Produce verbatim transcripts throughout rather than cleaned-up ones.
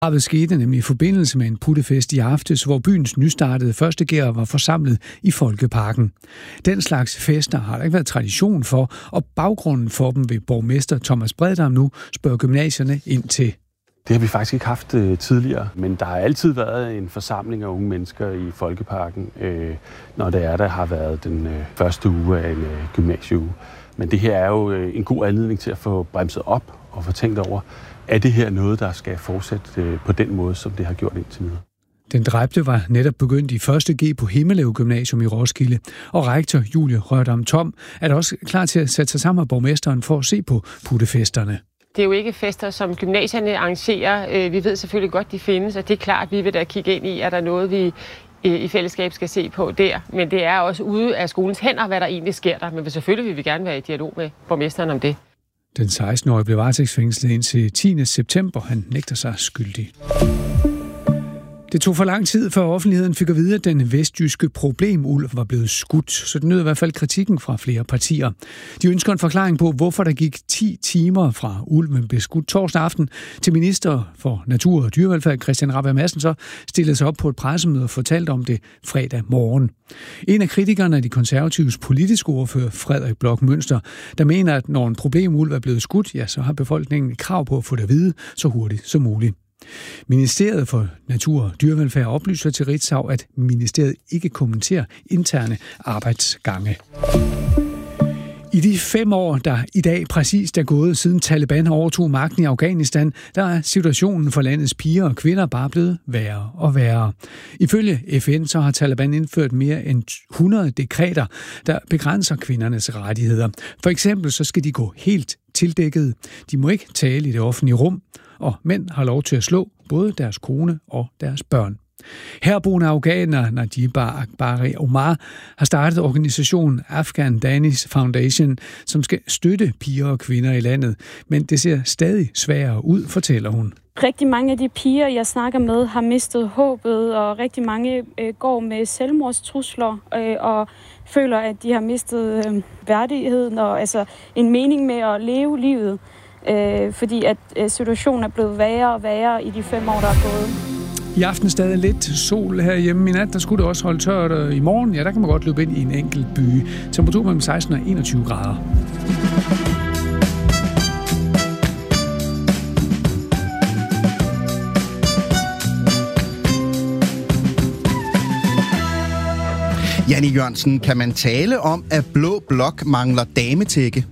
Drabet skete nemlig i forbindelse med en puttefest i aftes, hvor byens nystartede førstegærer var forsamlet i Folkeparken. Den slags fester har der ikke været tradition for, og baggrunden for dem vil borgmester Thomas Breddam nu spørge gymnasierne ind til. Det har vi faktisk ikke haft øh, tidligere, men der har altid været en forsamling af unge mennesker i Folkeparken, øh, når det er, der har været den øh, første uge af en øh, gymnasieuge. Men det her er jo øh, en god anledning til at få bremset op og få tænkt over, er det her noget, der skal fortsætte øh, på den måde, som det har gjort indtil videre. Den dræbte var netop begyndt i første G på Himmelev Gymnasium i Roskilde, og rektor Julie Rørdam Tom er da også klar til at sætte sig sammen med borgmesteren for at se på puttefesterne. Det er jo ikke fester, som gymnasierne arrangerer. Vi ved selvfølgelig godt, de findes, og det er klart, at vi vil da kigge ind i, at der er noget, vi i fællesskab skal se på der. Men det er også ude af skolens hænder, hvad der egentlig sker der. Men selvfølgelig vil vi gerne være i dialog med borgmesteren om det. Den seksten-årige blev varetægtsfængslet indtil tiende september. Han nægter sig skyldig. Det tog for lang tid, før offentligheden fik at vide, at den vestjyske problemulv var blevet skudt, så det nød i hvert fald kritikken fra flere partier. De ønsker en forklaring på, hvorfor der gik ti timer fra ulven blev skudt torsdag aften, til minister for natur og dyrevelfærd Christian Rabjerg Madsen så stillede sig op på et pressemøde og fortalte om det fredag morgen. En af kritikerne er de konservatives politiske ordfører Frederik Bloch Münster, der mener, at når en problemulv er blevet skudt, ja, så har befolkningen krav på at få det at vide så hurtigt som muligt. Ministeriet for Natur og Dyrevelfærd oplyser til Ritzau, at ministeriet ikke kommenterer interne arbejdsgange. I de fem år, der i dag præcist er gået siden Taliban overtog magten i Afghanistan, der er situationen for landets piger og kvinder bare blevet værre og værre. Ifølge F N så har Taliban indført mere end hundrede dekreter, der begrænser kvindernes rettigheder. For eksempel så skal de gå helt tildækket. De må ikke tale i det offentlige rum, og mænd har lov til at slå både deres kone og deres børn. Herboende afghaner Najib Akbari Omar har startet organisationen Afghan Danish Foundation, som skal støtte piger og kvinder i landet, men det ser stadig sværere ud, fortæller hun. Rigtig mange af de piger, jeg snakker med, har mistet håbet, og rigtig mange øh, går med selvmordstrusler øh, og føler, at de har mistet øh, værdigheden og altså en mening med at leve livet, øh, fordi at øh, situationen er blevet værre og værre i de fem år, der er gået. I aften stadig lidt sol herhjemme. I nat der skulle det også holde tørt, og i morgen, ja, der kan man godt løbe ind i en enkelt by. Temperatur mellem seksten og enogtyve grader. Janni Jørgensen, kan man tale om, at Blå Blok mangler dametække?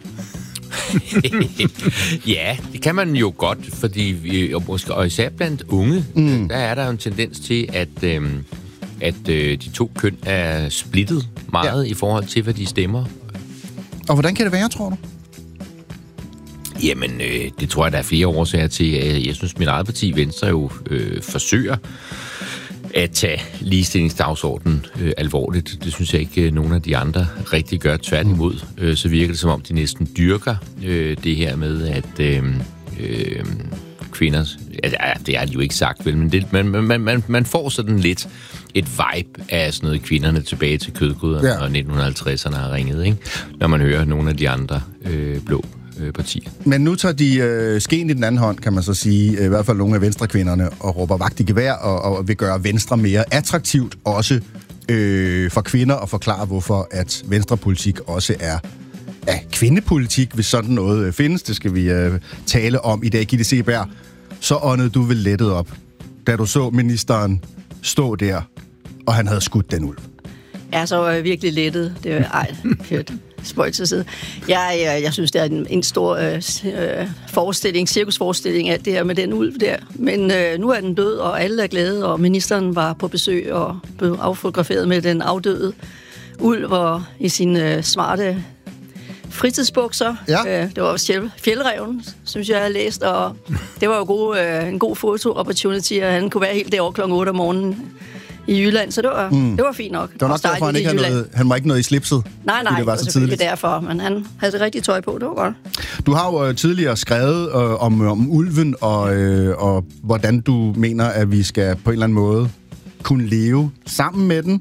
Ja, det kan man jo godt, fordi vi, og, måske, og især blandt unge, mm. der er der jo en tendens til, at, øh, at øh, de to køn er splittet meget ja. i forhold til, hvad de stemmer. Og hvordan kan det være, tror du? Jamen, øh, det tror jeg, der er flere årsager til. Jeg synes, mit eget parti, Venstre, jo øh, forsøger at tage ligestillingsdagsordenen øh, alvorligt. Det synes jeg ikke, øh, nogen af de andre rigtig gør. Tværtimod, øh, så virker det som om, de næsten dyrker øh, det her med, at øh, øh, kvinder... Altså, det har de jo ikke sagt, vel, men det, man, man, man, man får sådan lidt et vibe af sådan noget kvinderne tilbage til kødgryderne, ja. og nitten halvtredserne har ringet, ikke? Når man hører nogle af de andre øh, blå partier. Men nu tager de øh, skeen i den anden hånd, kan man så sige, i hvert fald nogle af venstrekvinderne, og råber vagt i gevær, og, og vil gøre Venstre mere attraktivt, også øh, for kvinder, og forklare, hvorfor at venstrepolitik også er ja, kvindepolitik, hvis sådan noget øh, findes. Det skal vi øh, tale om i dag. Gitte Seeberg, så åndede du vel lettet op, da du så ministeren stå der, og han havde skudt den ulv. Ja, så var jeg virkelig lettet. Det var, ej, fedt. Spøjt til side. Jeg, jeg, jeg synes, det er en, en stor øh, forestilling, cirkusforestilling, alt det her med den ulv der. Men øh, nu er den død, og alle er glade, og ministeren var på besøg og blev affotograferet med den afdøde ulv og i sine øh, smarte fritidsbukser. Ja. Øh, det var også fjeldreven, synes jeg, jeg har læst, og det var jo god, øh, en god foto-opportunity, og han kunne være helt derovre klokken otte om morgenen i Jylland, så det var, mm. det var fint nok. Det var nok derfor, han ikke havde noget, han var ikke noget i slipset. Nej, nej, det var, var så selvfølgelig tidligt. derfor, men han havde det rigtige tøj på, det var godt. Du har jo tidligere skrevet øh, om, om ulven, og, øh, og hvordan du mener, at vi skal på en eller anden måde kunne leve sammen med den.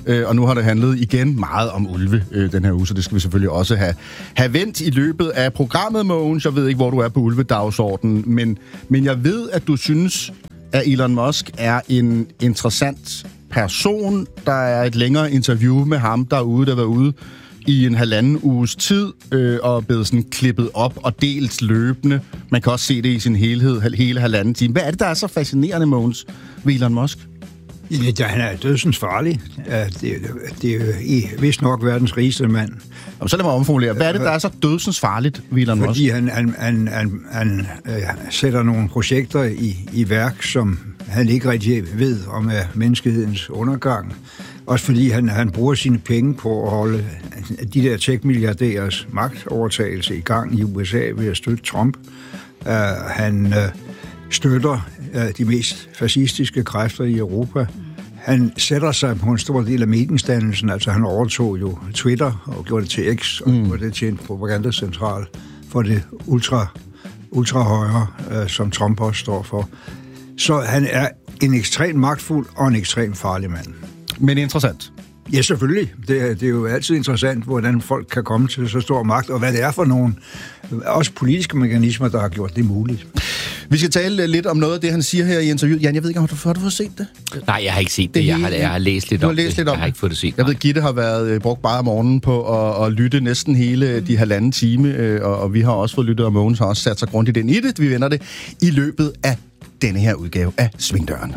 øh, og nu har det handlet igen meget om ulve øh, den her uge, så det skal vi selvfølgelig også have, have vendt i løbet af programmet, Mogens. Jeg ved ikke, hvor du er på ulvedagsordenen, men, men jeg ved, at du synes, at Elon Musk er en interessant person. Der er et længere interview med ham derude, der var ude i en halvanden uges tid, øh, og blevet sådan klippet op og delt løbende. Man kan også se det i sin helhed, hele halvanden time. Hvad er det, der er så fascinerende, Mogens, ved Elon Musk? Ja, han er dødsens farlig. Det, det er jo i, vist nok verdens rigeste mand. Og så lad mig omformulere. Hvad er det, der er så dødsens farligt ved Elon Musk? Fordi han, han, han, han, han øh, sætter nogle projekter i, i værk, som han ikke rigtig ved om er menneskehedens undergang. Også fordi han, han bruger sine penge på at holde de der tech-milliardærers magtovertagelse i gang i U S A ved at støtte Trump. Uh, han uh, støtter uh, de mest fascistiske kræfter i Europa. Han sætter sig på en stor del af meningsdannelsen. Altså han overtog jo Twitter og gjorde det til X, og gjorde det til en propagandacentral for det ultra, ultra-højre, uh, som Trump også står for. Så han er en ekstremt magtfuld og en ekstremt farlig mand. Men interessant. Ja, selvfølgelig. Det er, det er jo altid interessant, hvordan folk kan komme til så stor magt, og hvad det er for nogle, også politiske mekanismer, der har gjort det muligt. Vi skal tale lidt om noget af det, han siger her i interviewet. Jan, jeg ved ikke, har du, har du fået set det? Nej, jeg har ikke set det. det jeg, har, jeg har læst lidt du om har læst det. Lidt om jeg har ikke fået det set. Jeg ved, Gitte har været brugt bare om morgenen på at, at lytte næsten hele de halvanden time, og, og vi har også fået lyttet, og Mogens har også sat sig grundigt ind i det. Vi vender det i løbet af denne her udgave af Svingdøren.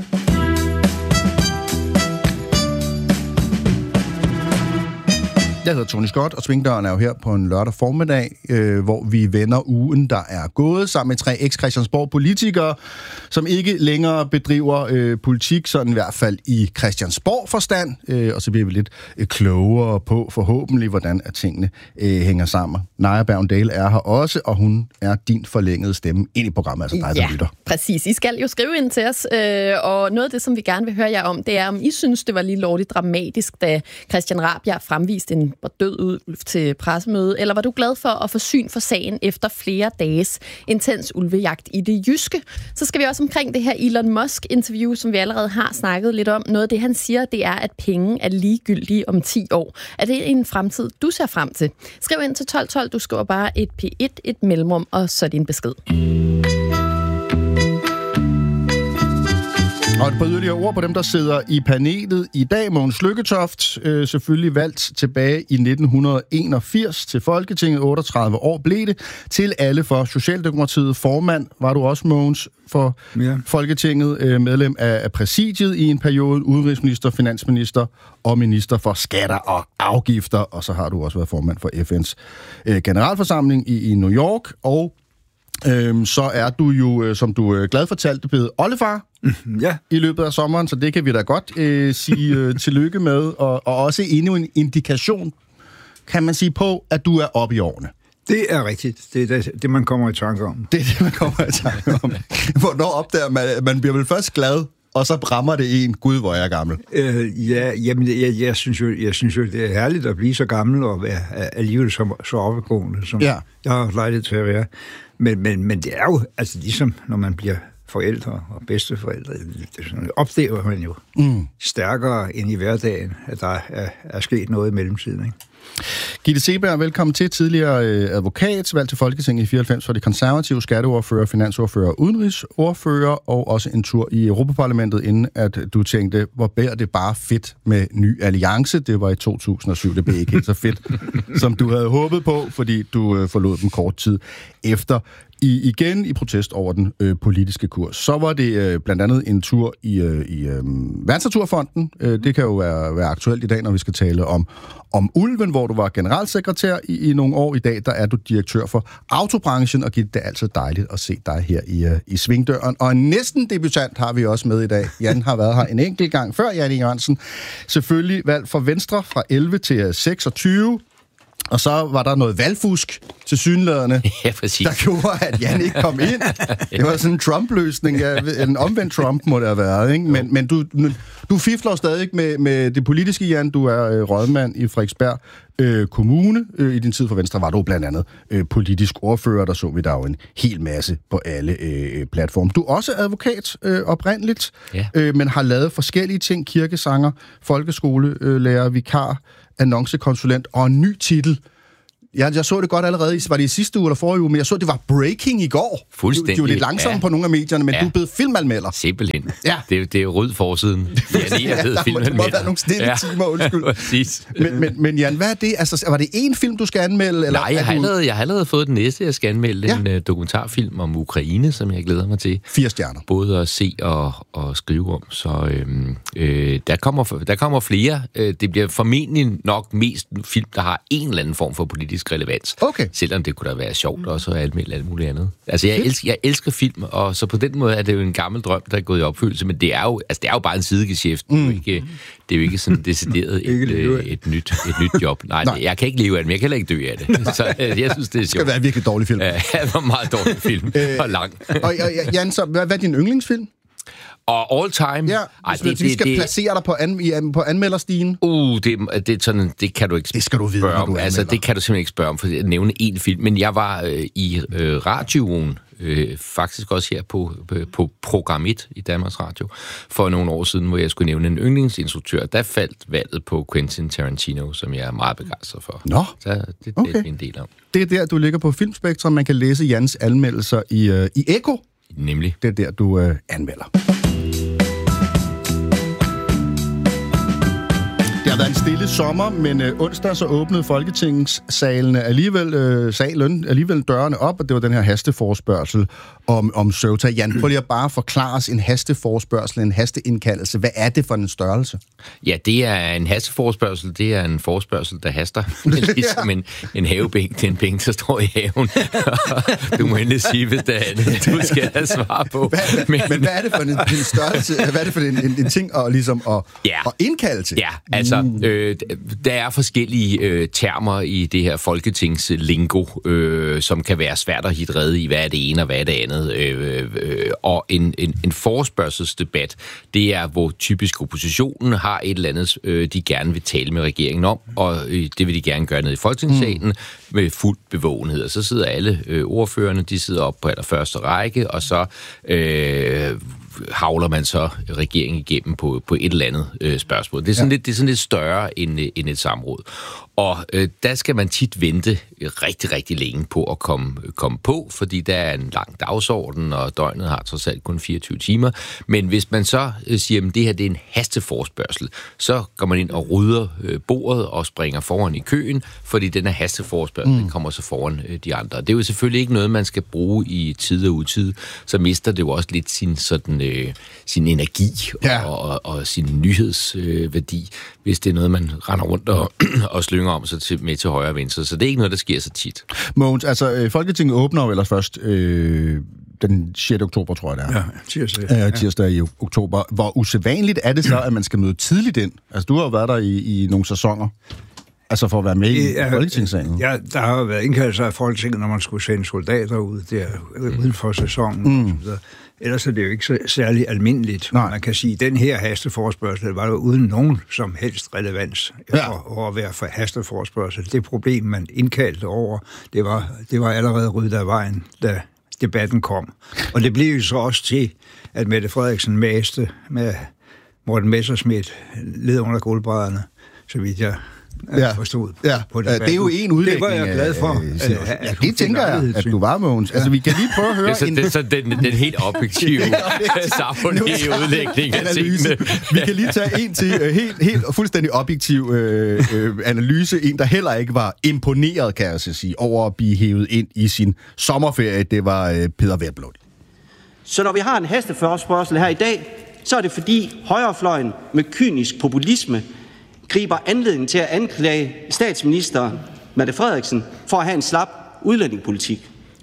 Jeg hedder Tony Scott, og Svingdøren er jo her på en lørdag formiddag, øh, hvor vi vender ugen, der er gået, sammen med tre eks-Christiansborg-politikere, som ikke længere bedriver øh, politik, sådan i hvert fald i Christiansborg-forstand, øh, og så bliver vi lidt øh, klogere på forhåbentlig, hvordan at tingene øh, hænger sammen. Naja Bergendale er her også, og hun er din forlængede stemme ind i programmet, altså dig, der ja, lytter. Præcis. I skal jo skrive ind til os, øh, og noget af det, som vi gerne vil høre jer om, det er, om I synes, det var lige lovligt dramatisk, da Christian Rabjerg fremviste en død ulv til pressemøde, eller var du glad for at få syn for sagen efter flere dages intens ulvejagt i det jyske? Så skal vi også omkring det her Elon Musk-interview, som vi allerede har snakket lidt om. Noget af det, han siger, det er, at penge er ligegyldige om ti år. Er det en fremtid, du ser frem til? Skriv ind til tolv tolv, du skriver bare et P et, et mellemrum, og så din besked. Og et par yderligere ord på dem, der sidder i panelet i dag. Mogens Lykketoft, øh, selvfølgelig valgt tilbage i nitten enogfirs til Folketinget. otteogtredive år blev det. Til alle for Socialdemokratiet. Formand var du også, Mogens, for ja. Folketinget. Øh, medlem af, af præsidiet i en periode. Udenrigsminister, finansminister og minister for skatter og afgifter. Og så har du også været formand for F N's øh, generalforsamling i, i New York. Og Øhm, så er du jo, som du øh, glad fortalte, blevet oldefar ja. i løbet af sommeren, så det kan vi da godt øh, sige øh, tillykke med, og, og også endnu en indikation, kan man sige, på, at du er oppe i årene. Det er rigtigt. Det er det, det man kommer i tanke om. Det er det, man kommer i tanke om. Hvornår opdager man, man bliver vel først glad, og så brammer det en, gud, hvor jeg er gammel. Øh, ja, jamen, jeg, jeg, synes jo, jeg synes jo, det er herligt at blive så gammel og være alligevel så, så oppegående, som ja. jeg har lejlighed til at være. Men, men, men det er jo, altså ligesom når man bliver forældre og bedsteforældre, det oplever man jo mm. stærkere end i hverdagen, at der er, er sket noget i mellemtiden, ikke? Gitte Seberg, velkommen til. Tidligere advokat, valgt til Folketinget i fireoghalvfems for de konservative, skatteordfører, finansordfører, udenrigsordfører, og også en tur i Europaparlamentet, inden at du tænkte, hvor bærer det bare fedt med ny alliance. Det var i to tusind og syv, det blev ikke helt så fedt, som du havde håbet på, fordi du forlod dem kort tid efter. I, igen i protest over den øh, politiske kurs. Så var det øh, blandt andet en tur i, øh, i øh, Verdensnaturfonden. Øh, det kan jo være, være aktuelt i dag, når vi skal tale om, om ulven, hvor du var generalsekretær i, i nogle år. I dag der er du direktør for autobranchen, og Gitte, det er altid dejligt at se dig her i, øh, i Svingdøren. Og en næsten debutant har vi også med i dag. Jan har været her en enkelt gang før, Jan Jørgensen. Selvfølgelig valgt for Venstre fra elleve til seksogtyve. Og så var der noget valgfusk til synlæderne, ja, præcis. der gjorde, at Jan ikke kom ind. Det var sådan en Trump-løsning. En omvendt Trump må det have været. Ikke? Men, men du, du fifler stadig med, med det politiske, Jan. Du er øh, rådmand i Frederiksberg øh, Kommune. Øh, I din tid for Venstre var du blandt andet øh, politisk ordfører. Der så vi der jo en hel masse på alle øh, platforme. Du er også advokat øh, oprindeligt, ja. øh, men har lavet forskellige ting. Kirkesanger, folkeskolelærer, øh, vikar, annoncekonsulent og en ny titel. Jeg, jeg så det godt allerede, var det i sidste uge eller forrige uge, men jeg så, det var breaking i går. Fuldstændig. Det var lidt langsomt ja. på nogle af medierne, men ja. du er blevet filmanmelder. Simpelthen. Ja. Det, det er rød forsiden. Jan E. er blevet filmanmelder. Der må være nogle stille ja. timer, undskyld. Præcis. Men, men, men Jan, hvad er det? Altså, var det én film, du skal anmelde? Eller Nej, jeg har, du... allerede, jeg har allerede fået den næste, jeg skal anmelde. Ja. En uh, dokumentarfilm om Ukraine, som jeg glæder mig til. Fire stjerner. Både at se og, og skrive om. Så øhm, øh, der, kommer, der kommer flere. Det bliver formentlig nok mest en film, der har en eller anden form for politisk relevans. Okay. Selvom det kunne da være sjovt også at anmelde alt muligt andet. Altså, jeg elsker, jeg elsker film, og så på den måde er det jo en gammel drøm, der er gået i opfyldelse, men det er jo, altså, det er jo bare en sidegeschæft. Mm. Det, er jo ikke, det er jo ikke sådan decideret et, et, et, nyt, et nyt job. Nej, Nej, jeg kan ikke leve af det, men jeg kan heller ikke dø af det. Så jeg synes, det er sjovt. Det skal være en virkelig dårlig film. Ja, det var en meget dårlig film. og lang. og Jan, så, hvad, hvad er din yndlingsfilm? Og all time? Ja, Ej, det, vi skal det, placere dig på, an, på anmelderstigen. Uh, det, det, sådan, det kan du ikke det skal du vide, spørge om. Du altså, det kan du simpelthen ikke spørge om, for at nævne én film. Men jeg var øh, i øh, radioen, øh, faktisk også her på, på Program et i Danmarks Radio, for nogle år siden, hvor jeg skulle nævne en yndlingsinstruktør. Der faldt valget på Quentin Tarantino, som jeg er meget begejstret for. Nå, så det, okay. det er en del om. Det er der, du ligger på Filmspektrum. Man kan læse Jans anmeldelser i, øh, i Ekko. Nemlig. Det er der, du øh, anmelder. Det har været en stille sommer, men øh, onsdag så åbnede Folketingssalene alligevel, øh, salen, alligevel dørene op, og det var den her hasteforespørgsel om, om Ceuta. Jan, prøv lige at bare forklare os en hasteforespørgsel, en hasteindkaldelse. Hvad er det for en størrelse? Ja, det er en hasteforespørgsel. Det er en forespørgsel, der haster. Ligesom en, en havebænk til en bænk, der står i haven. Du må endelig sige, hvis det er andet, du skal have svar på. Hvad, men, men hvad er det for en, en størrelse? Hvad er det for en, en, en ting at, ligesom, at, ja. at indkalde til? Ja, altså, øh, der er forskellige øh, termer i det her folketingslingo, øh, som kan være svært at hitte rede i, hvad er det ene og hvad er det andet. Øh, øh, og en, en, en forespørgselsdebat, det er, hvor typisk oppositionen har et eller andet, øh, de gerne vil tale med regeringen om, og øh, det vil de gerne gøre ned i Folketingssalen mm. med fuld bevågenhed. Og så sidder alle øh, ordførerne, de sidder op på allerførste række, og så øh, havler man så regeringen igennem på, på et eller andet øh, spørgsmål. Det er, sådan ja. lidt, det er sådan lidt større end, end et samråd. Og øh, der skal man tit vente rigtig, rigtig længe på at komme, komme på, fordi der er en lang dagsorden, og døgnet har trods alt kun fireogtyve timer. Men hvis man så øh, siger, at det her det er en hasteforespørgsel, så går man ind og rydder øh, bordet og springer foran i køen, fordi den her hasteforespørgsel mm. kommer så foran øh, de andre. Det er jo selvfølgelig ikke noget, man skal bruge i tid og utid, så mister det jo også lidt sin, sådan, øh, sin energi ja. og, og, og sin nyhedsværdi, øh, hvis det er noget, man render rundt og, og slynger om sig til, med til højre og venstre. Så det er ikke noget, der sker så tit. Mogens, altså Folketinget åbner jo ellers først øh, den sjette oktober, tror jeg det er. Ja, tirsdag. Øh, tirsdag i oktober. Hvor usædvanligt er det så, at man skal møde tidligt ind? Altså, du har jo været der i, i nogle sæsoner. Altså for at være med i ja, Folketingssalen. Ja, der har jo været indkaldelse af Folketinget, når man skulle sende soldater ud der uden for sæsonen. Mm. Og så ellers er det jo ikke så særlig almindeligt. Nej. Man kan sige, at den her hasteforespørgsel var jo uden nogen som helst relevans ja. for at være for hasteforespørgsel. Det problem, man indkaldte over, det var, det var allerede ryddet af vejen, da debatten kom. Og det blev jo så også til, at Mette Frederiksen maste med Morten Messerschmidt led under gulvbrædderne, så vidt jeg ja. forstod. Ja. På det er jo en udlægning. Det var jeg glad for. Af, ja, ja, det tænker jeg, at du var, Mogens. Ja. Altså, vi kan lige prøve at høre... Det er så, en... det er så den, den helt objektive, samfundige udlægning af tingene. Vi kan lige tage en til, uh, helt, helt fuldstændig objektiv uh, uh, analyse. En, der heller ikke var imponeret, kan jeg så sige, over at blive hævet ind i sin sommerferie. Det var uh, Peder Hvelplund. Så når vi har en hasteforespørgsel her i dag, så er det fordi højrefløjen med kynisk populisme griber anledning til at anklage statsminister Mette Frederiksen for at have en slap udlændingepolitik.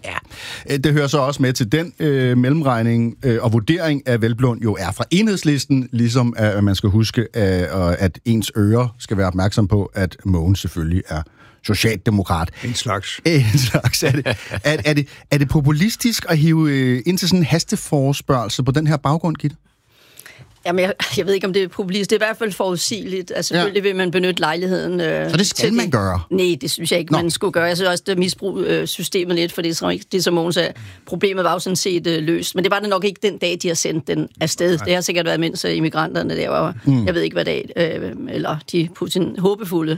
Ja, det hører så også med til den øh, mellemregning øh, og vurdering af Hvelplund jo er fra Enhedslisten, ligesom at man skal huske, at, at ens ører skal være opmærksom på, at Mogens selvfølgelig er socialdemokrat. En slags. En slags. Er det, er, er det, er det populistisk at hive ind til sådan en hasteforespørgsel på den her baggrund, Gitte? Jamen, jeg, jeg ved ikke, om det er populistisk. Det er i hvert fald forudsigeligt. Altså, selvfølgelig ja. vil man benytte lejligheden. Øh, Så det skal man det. gøre? Nej, det synes jeg ikke, Nå. man skulle gøre. Jeg synes også, det misbrug øh, systemet lidt, for det, som, det, som Mogens sagde, problemet var jo sådan set øh, løst. Men det var det nok ikke den dag, de har sendt den afsted. Nej. Det har sikkert været, mens øh, immigranterne der var, mm. jeg ved ikke hvad dag, øh, eller de Putin håbefulde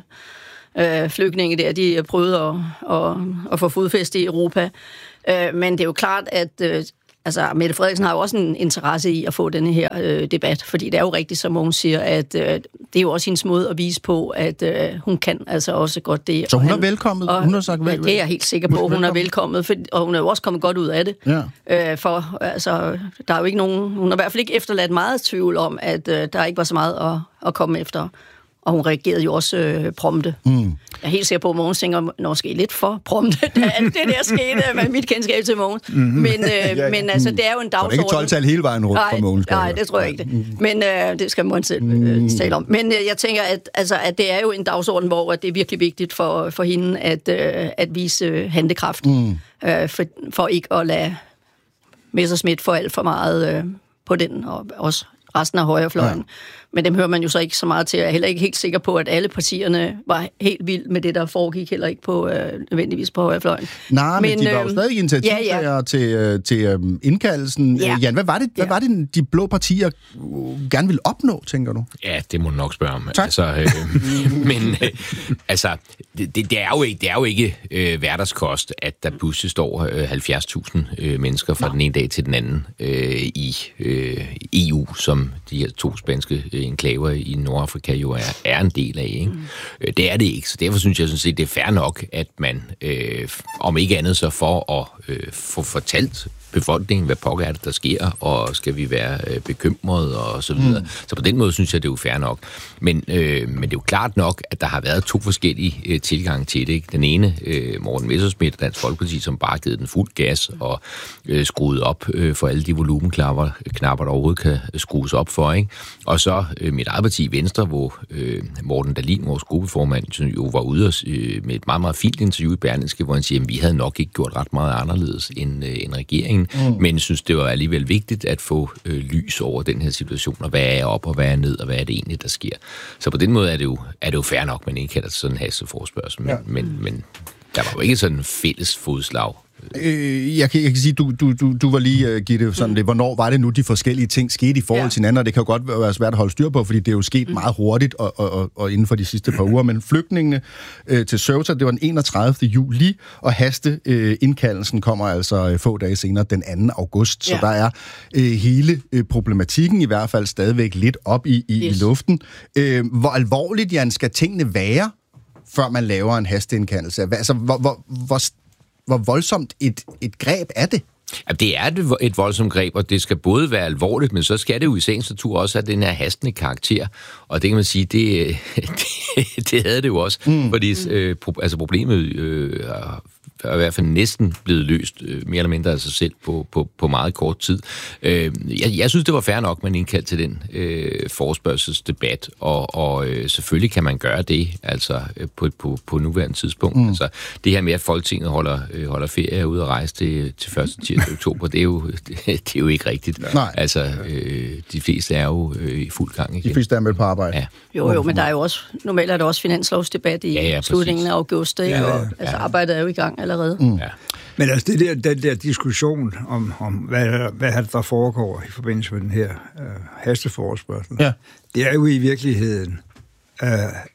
øh, flygtninge der, de prøvede at, at, at få fodfæste i Europa. Øh, men det er jo klart, at øh, altså, Mette Frederiksen har jo også en interesse i at få denne her øh, debat, fordi det er jo rigtigt, som hun siger, at øh, det er jo også hendes måde at vise på, at øh, hun kan altså også godt det. Så hun er velkommet? Og, hun har sagt vel, ja, det er jeg helt sikker på, hun er velkommet, for, og hun er jo også kommet godt ud af det. Ja. Øh, for altså, der er jo ikke nogen, hun har i hvert fald ikke efterladt meget tvivl om, at øh, der ikke var så meget at, at komme efter. Og hun reagerede jo også øh, prompte. Mm. Jeg er helt sikker på, at Mogens tænker måske lidt for prompte, da alt det der skete med mit kendskab til Mogens. Mm-hmm. Men, øh, ja, ja. men altså, det er jo en dagsorden. Det er ikke tolv-tal hele vejen rundt for Mogens. Nej, det tror jeg ikke det. Men øh, det skal Mogens selv øh, tale om. Men øh, jeg tænker, at, altså, at det er jo en dagsorden, hvor det er virkelig vigtigt for, for hende at, øh, at vise øh, handlekraft. Mm. Øh, for, for ikke at lade Messerschmidt få alt for meget øh, på den, og også resten af højrefløjen. Ja. Men dem hører man jo så ikke så meget til. Jeg er heller ikke helt sikker på, at alle partierne var helt vilde med det, der foregik, heller ikke på øh, nødvendigvis på højrefløjen. Nej, men, men de var jo stadig initiativtager ja, ja. til, til øhm, indkaldelsen. Ja. Jan, hvad var det, hvad ja. var det, de blå partier gerne ville opnå, tænker du? Ja, det må du nok spørge om. Tak. Altså, øh, men øh, altså, det, det, er jo ikke, det er jo ikke øh, hverdagskost, at der pludselig står øh, halvfjerds tusind øh, mennesker fra Nå. den ene dag til den anden øh, i øh, E U, som de her to spanske øh, enklaver i Nordafrika jo er, er en del af. Ikke? Mm. Det er det ikke, så derfor synes jeg sådan set, det er fair nok, at man, øh, om ikke andet så for at øh, få fortalt befolkningen, hvad pokker er det, der sker, og skal vi være øh, bekymrede, og så videre. Mm. Så på den måde synes jeg, det er jo fair nok. Men, øh, men det er jo klart nok, at der har været to forskellige øh, tilgange til det. Ikke? Den ene, øh, Morten Messerschmidt, Dansk Folkeparti, som bare givet den fuld gas og øh, skruet op øh, for alle de volumenknapper, knapper, der overhovedet kan skrues op for. Ikke? Og så øh, mit eget parti, Venstre, hvor øh, Morten Dahlin, vores gruppeformand, jo var ude øh, med et meget, meget fint interview i Berlingske, hvor han siger, at vi havde nok ikke gjort ret meget anderledes end, øh, end regeringen. Mm. Men jeg synes, det var alligevel vigtigt at få øh, lys over den her situation, og hvad er op, og hvad er ned, og hvad er det egentlig, der sker. Så på den måde er det jo, er det jo fair nok, man ikke kalder det sådan en hasteforespørgsel, men, ja. men, men der var jo ikke sådan en fælles fodslag. Øh, jeg, kan, jeg kan sige, du, du, du, du var lige, uh, Gitte, sådan det, hvornår var det nu, de forskellige ting skete i forhold ja. til hinanden, og det kan jo godt være svært at holde styr på, fordi det er jo sket mm. meget hurtigt og, og, og, og inden for de sidste par uger, men flygtningene øh, til Ceuta, det var den enogtredivte juli, og haste øh, indkaldelsen kommer altså øh, få dage senere, den anden august, så ja. der er øh, hele øh, problematikken i hvert fald stadigvæk lidt op i, i, yes. i luften. Øh, hvor alvorligt, Jan, skal tingene være, før man laver en hasteindkaldelse? Altså, hvor, hvor, hvor Hvor voldsomt et, et greb er det? Ja, det er et, et voldsomt greb, og det skal både være alvorligt, men så skal det jo i sagens natur også have den her hastende karakter. Og det kan man sige, det, det, det havde det jo også. Mm. Fordi øh, pro, altså problemet øh, er i hvert fald næsten blevet løst, øh, mere eller mindre af sig selv, på, på, på meget kort tid. Øh, jeg, jeg synes, det var fair nok, man indkaldte til den øh, forespørgselsdebat, og, og øh, selvfølgelig kan man gøre det, altså øh, på, på, på nuværende tidspunkt. Mm. Altså, det her med, at Folketinget holder, øh, holder ferie ude og rejse til, til første tirsdag oktober, det er jo, det, det er jo ikke rigtigt. Nej. Altså, øh, de fleste er jo øh, i fuld gang igen. De fleste er med på arbejde. Ja. Jo, jo, men der er jo også, normalt er der også finanslovsdebat i ja, ja, slutningen af august, ikke? Ja, ja, ja. Og, altså, arbejdet er jo i gang allerede. Mm. Ja. Men altså, det der, den der diskussion om, om hvad, hvad der foregår i forbindelse med den her øh, hasteforespørgsel, ja. det er jo i virkeligheden, øh,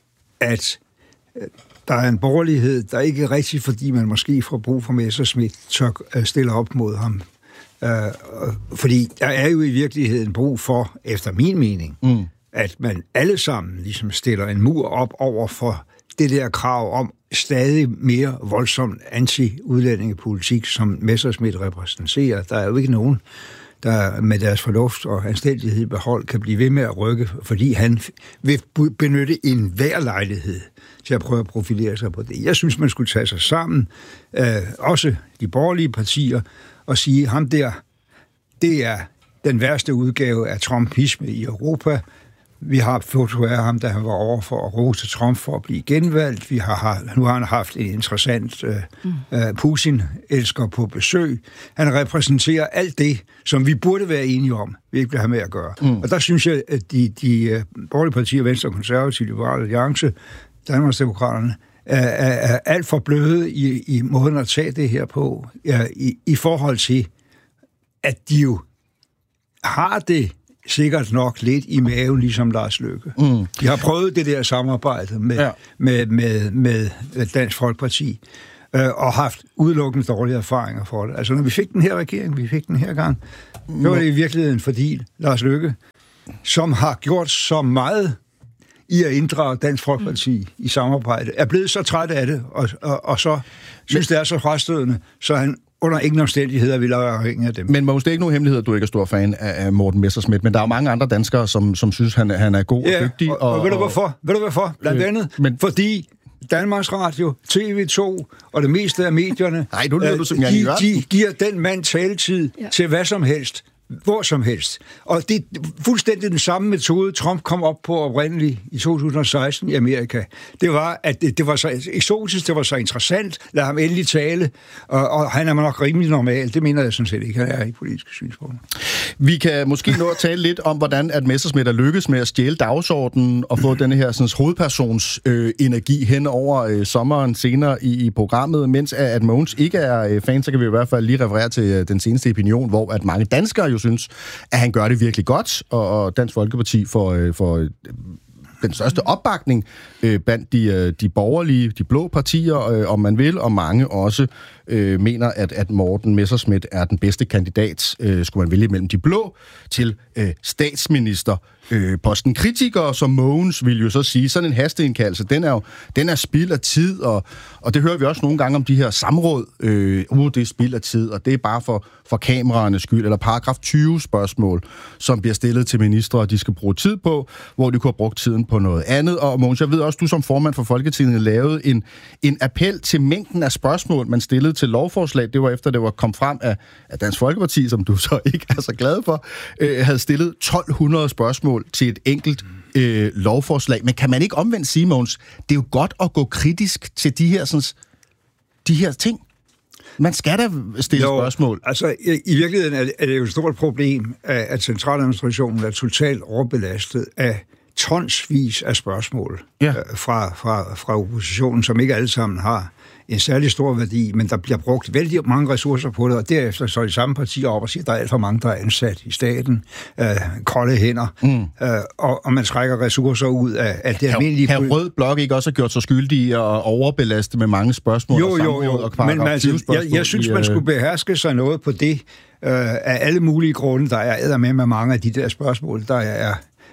at øh, der er en borgerlighed, der ikke er rigtig, fordi man måske får brug for Messerschmidt, tør øh, stille op mod ham. Øh, fordi der er jo i virkeligheden brug for, efter min mening, mm. at man alle sammen ligesom stiller en mur op over for det der krav om stadig mere voldsom anti-udlændingepolitik, som Messerschmidt repræsenterer. Der er jo ikke nogen, der med deres fornuft og anstændighed i behold kan blive ved med at rykke, fordi han vil benytte enhver lejlighed til at prøve at profilere sig på det. Jeg synes, man skulle tage sig sammen, øh, også de borgerlige partier, og sige, ham der, det er den værste udgave af trumpisme i Europa. Vi har foto af ham, da han var over for at rose Trump for at blive genvalgt. Vi har, nu har han haft en interessant uh, uh, Putin-elsker på besøg. Han repræsenterer alt det, som vi burde være enige om, vi ikke vil have med at gøre. Mm. Og der synes jeg, at de, de uh, borgerlige partier, Venstre, Konservative, Liberale Alliance, Danmarksdemokraterne, er, er, er alt for bløde i, i måden at tage det her på, ja, i, i forhold til, at de jo har det sikkert nok lidt i maven, ligesom Lars Løkke. Mm. De har prøvet det der samarbejde med, ja. med, med, med Dansk Folkeparti, øh, og haft udelukkende dårlige erfaringer for det. Altså, når vi fik den her regering, vi fik den her gang, mm. så var det i virkeligheden fordi Lars Løkke, som har gjort så meget i at inddrage Dansk Folkeparti mm. i samarbejde, er blevet så træt af det, og, og, og så synes det er så frastødende, så han under ingen omstændigheder vil jeg afhænge af dem. Men Mogens, det er ikke nogen hemmelighed, at du ikke er stor fan af Morten Messerschmidt, men der er jo mange andre danskere, som, som synes, han, han er god ja, og dygtig. Og, og, og ved du hvorfor? Ved du hvorfor? Blandt øh, andet, men, fordi Danmarks Radio, T V to og det meste af medierne, nej, du lyder, øh, du, som jeg de, de giver den mand taletid ja. til hvad som helst, hvor som helst. Og det er fuldstændig den samme metode, Trump kom op på oprindeligt i to tusind og seksten i Amerika. Det var, at det, det var så eksotisk, det var så interessant, lad ham endelig tale, og, og han er nok rimelig normal. Det mener jeg sådan set ikke, han er i politiske synspunkter. Vi kan måske nå at tale lidt om, hvordan at Messerschmidt er lykkes med at stjæle dagsordenen og få denne her sådan, hovedpersons øh, energi hen over øh, sommeren senere i, i programmet. Mens at, at Mogens ikke er øh, fan, så kan vi i hvert fald lige referere til øh, den seneste opinion, hvor at mange danskere jo synes, at han gør det virkelig godt, og, og Dansk Folkeparti får, øh, får øh, den største opbakning øh, blandt de, øh, de borgerlige, de blå partier, øh, om man vil, og mange også øh, mener, at, at Morten Messerschmidt er den bedste kandidat, øh, skulle man vælge mellem de blå, til øh, statsminister. Øh, posten kritikere som Mogens vil jo så sige, sådan en hasteindkaldelse, den er jo den er spild af tid, og, og det hører vi også nogle gange om de her samråd, øh, uh, det er spild af tid, og det er bare for, for kameraernes skyld, eller paragraf tyve spørgsmål, som bliver stillet til ministre, og de skal bruge tid på, hvor de kunne have brugt tiden på noget andet. Og Mogens, jeg ved også, du som formand for Folketinget lavede en, en appel til mængden af spørgsmål, man stillede til lovforslag. Det var efter, det var kom frem af, af Dansk Folkeparti, som du så ikke er så glad for, øh, havde stillet tolv hundrede spørgsmål til et enkelt øh, lovforslag. Men kan man ikke omvendt sige, Mogens, det er jo godt at gå kritisk til de her, sådan, de her ting? Man skal da stille jo, spørgsmål. Altså, i, i virkeligheden er det, er det jo et stort problem, at, at centraladministrationen er totalt overbelastet af tonsvis af spørgsmål ja. øh, fra, fra, fra oppositionen, som ikke alle sammen har en særlig stor værdi, men der bliver brugt vældig mange ressourcer på det, og derefter så er de samme partier op og siger, at der er alt for mange, der er ansat i staten, øh, kolde hænder, mm. øh, og, og man trækker ressourcer ud af, af det almindelige... Har Rød Blok ikke også gjort sig skyldig i at overbelaste med mange spørgsmål? Jo, jo, jo, og men altså, jeg, jeg synes, i, man skulle beherske sig noget på det, øh, af alle mulige grunde, der er eddermed med mange af de der spørgsmål, der er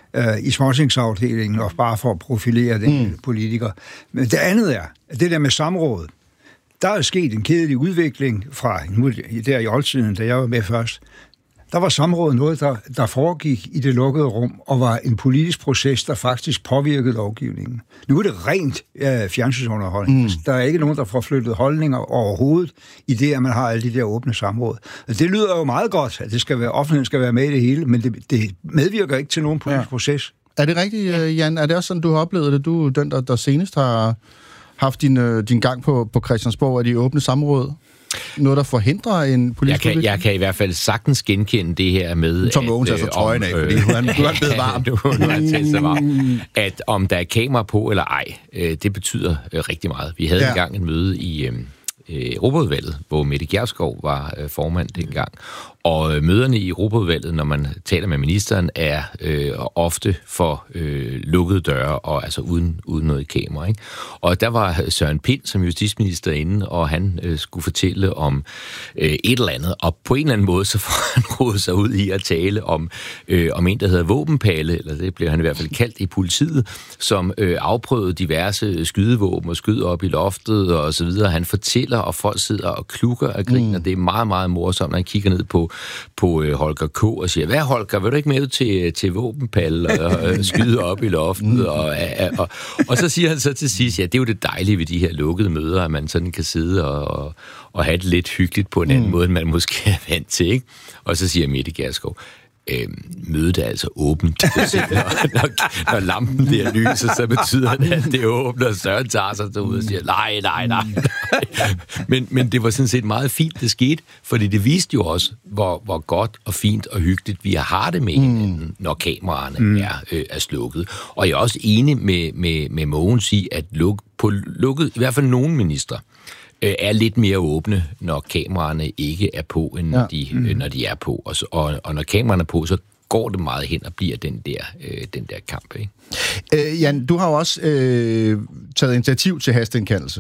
i småtingsafdelingen, og bare for at profilere den mm. politiker. Men det andet er, at det der med samråd, der er sket en kedelig udvikling fra nu der i oldtiden, da jeg var med først. Der var samrådet noget, der, der foregik i det lukkede rum, og var en politisk proces, der faktisk påvirkede lovgivningen. Nu er det rent ja, fjernsynsunderholdning. Mm. Der er ikke nogen, der får flyttet holdninger overhovedet i det, at man har alle de der åbne samråd. Det lyder jo meget godt, at det skal være, offentligheden skal være med i det hele, men det, det medvirker ikke til nogen politisk ja. proces. Er det rigtigt, Jan? Er det også sådan, du har oplevet det? Du er den, der, der senest har haft din, din gang på, på Christiansborg af de åbne samråd. Noget, der forhindrer en politisk jeg kan, jeg kan i hvert fald sagtens genkende det her med... Tom Mogens tager så trøjen af, fordi nu er han blevet varm. Nu er han tæt så varm. At om der er kamera på eller ej, det betyder rigtig meget. Vi havde ja. engang en møde i Europaudvalget, hvor Mette Gjerskov var formand dengang. Og møderne i Europaudvalget, når man taler med ministeren, er øh, ofte for øh, lukkede døre, og altså uden, uden noget kamera. Ikke? Og der var Søren Pind som justitsminister inde, og han øh, skulle fortælle om øh, et eller andet. Og på en eller anden måde, så får han rodet sig ud i at tale om, øh, om en, der hedder våbenpalle, eller det bliver han i hvert fald kaldt i politiet, som øh, afprøvede diverse skydevåben og skyder op i loftet og så videre. Han fortæller, og folk sidder og klukker og griner. Mm. Det er meget, meget morsomt, når han kigger ned på på øh, Holger K. og siger, hvad Holger, vil du ikke med ud til, til våbenpal og, og skyde op i loftet? Og, og, og, og så siger han så til sidst, ja, det er jo det dejlige ved de her lukkede møder, at man sådan kan sidde og, og, og have det lidt hyggeligt på en anden mm. måde, end man måske er vant til, ikke? Og så siger Mette Gjerskov, Øh, mødet er altså åbent. når, når, når lampen der lyser, så betyder det, at det er åbent, og Søren tager sig derude og siger, nej, nej, nej. nej. Men, men det var sådan set meget fint, det skete, fordi det viste jo også, hvor, hvor godt og fint og hyggeligt vi har det med hinanden, når kameraerne mm. er, øh, er slukket. Og jeg er også enig med, med, med Mogens i, at luk, på lukket, i hvert fald nogle ministre, er lidt mere åbne, når kameraerne ikke er på, end når, ja. de, mm. når de er på. Og, så, og, og når kameraerne er på, så går det meget hen og bliver den der, øh, den der kamp. Ikke? Øh, Jan, du har jo også øh, taget initiativ til hasteindkaldelse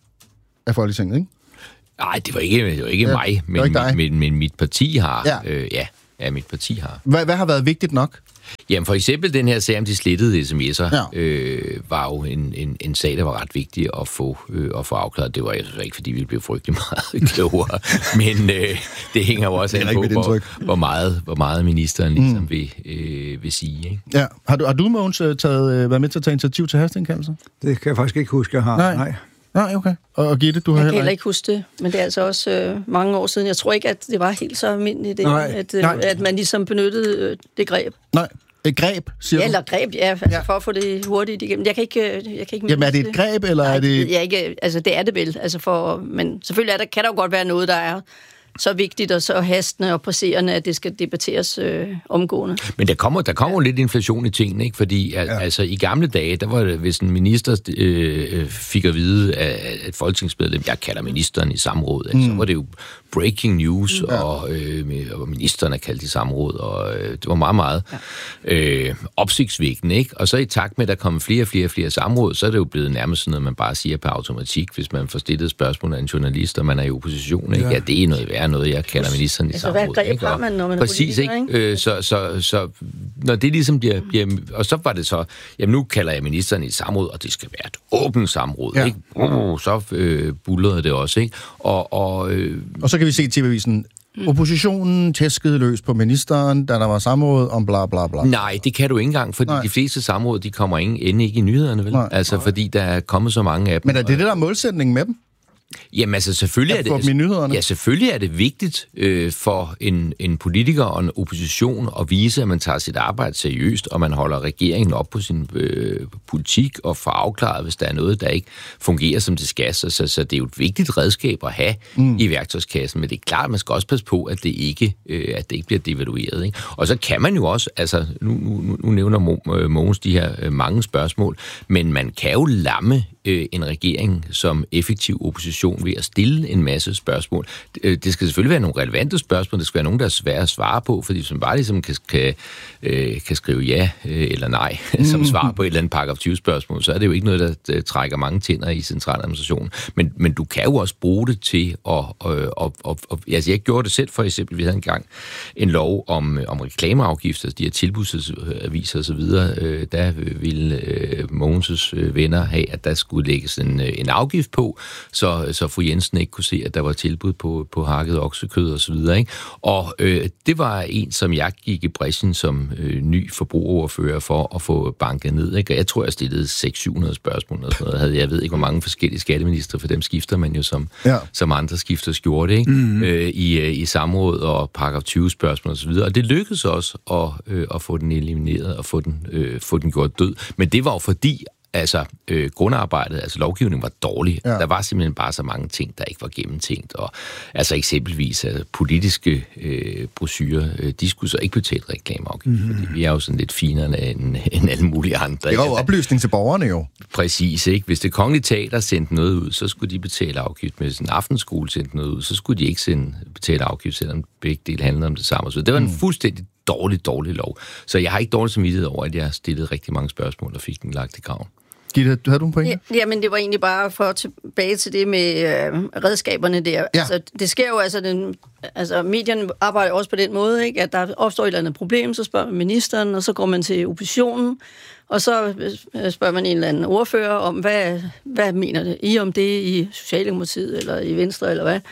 af Folketinget, ikke? Nej, det var ikke, det var ikke ja, mig, men, ikke men, men mit parti har. Ja, øh, ja, ja mit parti har. Hvad, hvad har været vigtigt nok? Jamen for eksempel den her sag om de slettede sms'er, ja. øh, var jo en, en, en sag, der var ret vigtig at få, øh, at få afklaret. Det var altså ikke, fordi vi blev frygtelig meget klogere, men øh, det hænger jo også an på, hvor, hvor, meget, hvor meget ministeren ligesom mm. vil, øh, vil sige. Ikke? Ja. Har du, har du Mogens, taget, været med til at tage initiativ til hasteindkaldelser? Det kan jeg faktisk ikke huske, jeg har. Nej. Nej. Nej, okay. Og, og Gitte, du har jeg heller kan heller ikke huske det, men det er altså også øh, mange år siden. Jeg tror ikke, at det var helt så almindeligt, det, Nej. At, øh, at man ligesom benyttede øh, det greb. Nej. Et greb, siger ja, du? eller greb, ja, altså ja. For at få det hurtigt igennem. Jeg kan ikke, jeg kan ikke Jamen, er det et greb, eller Nej, er det... Jeg ikke, altså, det er det vel. Altså for, men selvfølgelig er der, kan der jo godt være noget, der er så vigtigt og så hastende og presserende, at det skal debatteres øh, omgående. Men der kommer, der kommer ja. lidt inflation i tingene, ikke? Fordi ja. altså, i gamle dage, der var det, hvis en minister øh, fik at vide af et folketingsmedlem, jeg kalder ministeren i samråd, mm. så var det jo breaking news, ja. og, øh, og ministeren er kaldt i samråd, og øh, det var meget, meget ja. øh, opsigtsvækkende, ikke? Og så i takt med, at der kommer flere og flere og flere samråd, så er det jo blevet nærmest sådan noget, man bare siger på automatik, hvis man får stillet spørgsmål af en journalist, og man er i opposition, ikke? Ja, ja det er noget værd, noget jeg kalder ministeren i altså, samråd. Hvad greb har man, når man er præcis, politiker, ikke? Øh, så, så, så når det ligesom bliver, bliver... Og så var det så, jamen nu kalder jeg ministeren i samråd, og det skal være et åbent samråd, ja. ikke? Uh, så øh, bullerede det også, ikke? Og, og, øh, og så kan vi se i T V-avisen, oppositionen tæskede løs på ministeren, da der var samråd om bla bla bla. Nej, det kan du ikke engang, fordi Nej. de fleste samråd, de kommer end ikke i nyhederne, vel? Nej. Altså, Nej. fordi der er kommet så mange af dem. Men er det det, der er målsætningen med dem? Jamen altså, selvfølgelig er det, ja, selvfølgelig er det vigtigt øh, for en, en politiker og en opposition at vise, at man tager sit arbejde seriøst, og man holder regeringen op på sin øh, politik og får afklaret, hvis der er noget, der ikke fungerer, som det skal. Så, så, så det er jo et vigtigt redskab at have mm. i værktøjskassen, men det er klart, at man skal også passe på, at det ikke, øh, at det ikke bliver devalueret. Ikke? Og så kan man jo også, altså nu, nu, nu nævner Mogens de her øh, mange spørgsmål, men man kan jo lamme øh, en regering som effektiv opposition ved at stille en masse spørgsmål. Det skal selvfølgelig være nogle relevante spørgsmål, det skal være nogle, der er svære at svare på, fordi hvis man bare ligesom kan, kan, kan skrive ja eller nej som svar på et eller andet paragraf tyve spørgsmål, så er det jo ikke noget, der trækker mange tænder i centraladministrationen. Men, men du kan jo også bruge det til at... Og, og, og, altså jeg gjorde det selv for eksempel, vi havde engang en lov om, om reklameafgifter, de her tilbudsaviser og så videre, der ville Mogens' venner have, at der skulle lægges en, en afgift på, så så fru Jensen ikke kunne se, at der var tilbud på, på hakket oksekød og så videre, ikke? Og øh, det var en, som jeg gik i brechen som øh, ny forbrugerordfører for at få banket ned, ikke? Og jeg tror, jeg stillede seks syv hundrede spørgsmål og sådan noget. Havde, jeg ved ikke, hvor mange forskellige skatteministre, for dem skifter man jo som, ja. som andre skifter skjorte, ikke? Mm-hmm. Øh, i, i samråd og paragraf tyve spørgsmål og så videre. Og det lykkedes også at, øh, at få den elimineret og få den, øh, få den gjort død. Men det var jo fordi, altså, øh, grundarbejdet, altså lovgivningen var dårlig. Ja. Der var simpelthen bare så mange ting, der ikke var gennemtænkt. Og altså eksempelvis altså, politiske øh, brochurer, øh, de skulle så ikke betale reklameafgift, mm-hmm. fordi vi er jo sådan lidt finere end, end alle mulige andre. Det var jo oplysning til borgerne jo. Præcis, ikke? Hvis det Kongelige Teater sendte noget ud, så skulle de betale afgift. Hvis en aftenskole sendte noget ud, så skulle de ikke sende, betale afgift, selvom begge dele handlede om det samme. Så det var en mm. fuldstændig dårlig, dårlig lov. Så jeg har ikke dårligt samvittighed over, at jeg stillede rigtig mange spørgsmål og fik den lagt i graven. Gitte, havde du en pointe? Ja, jamen, det var egentlig bare for tilbage til det med øh, redskaberne der. Ja. Altså, det sker jo, altså, den, altså, medierne arbejder også på den måde, ikke? At der opstår et eller andet problem, så spørger man ministeren, og så går man til oppositionen, og så spørger man en eller anden ordfører om, hvad, hvad mener det I om det i Socialdemokratiet, eller i Venstre, eller hvad? Mm.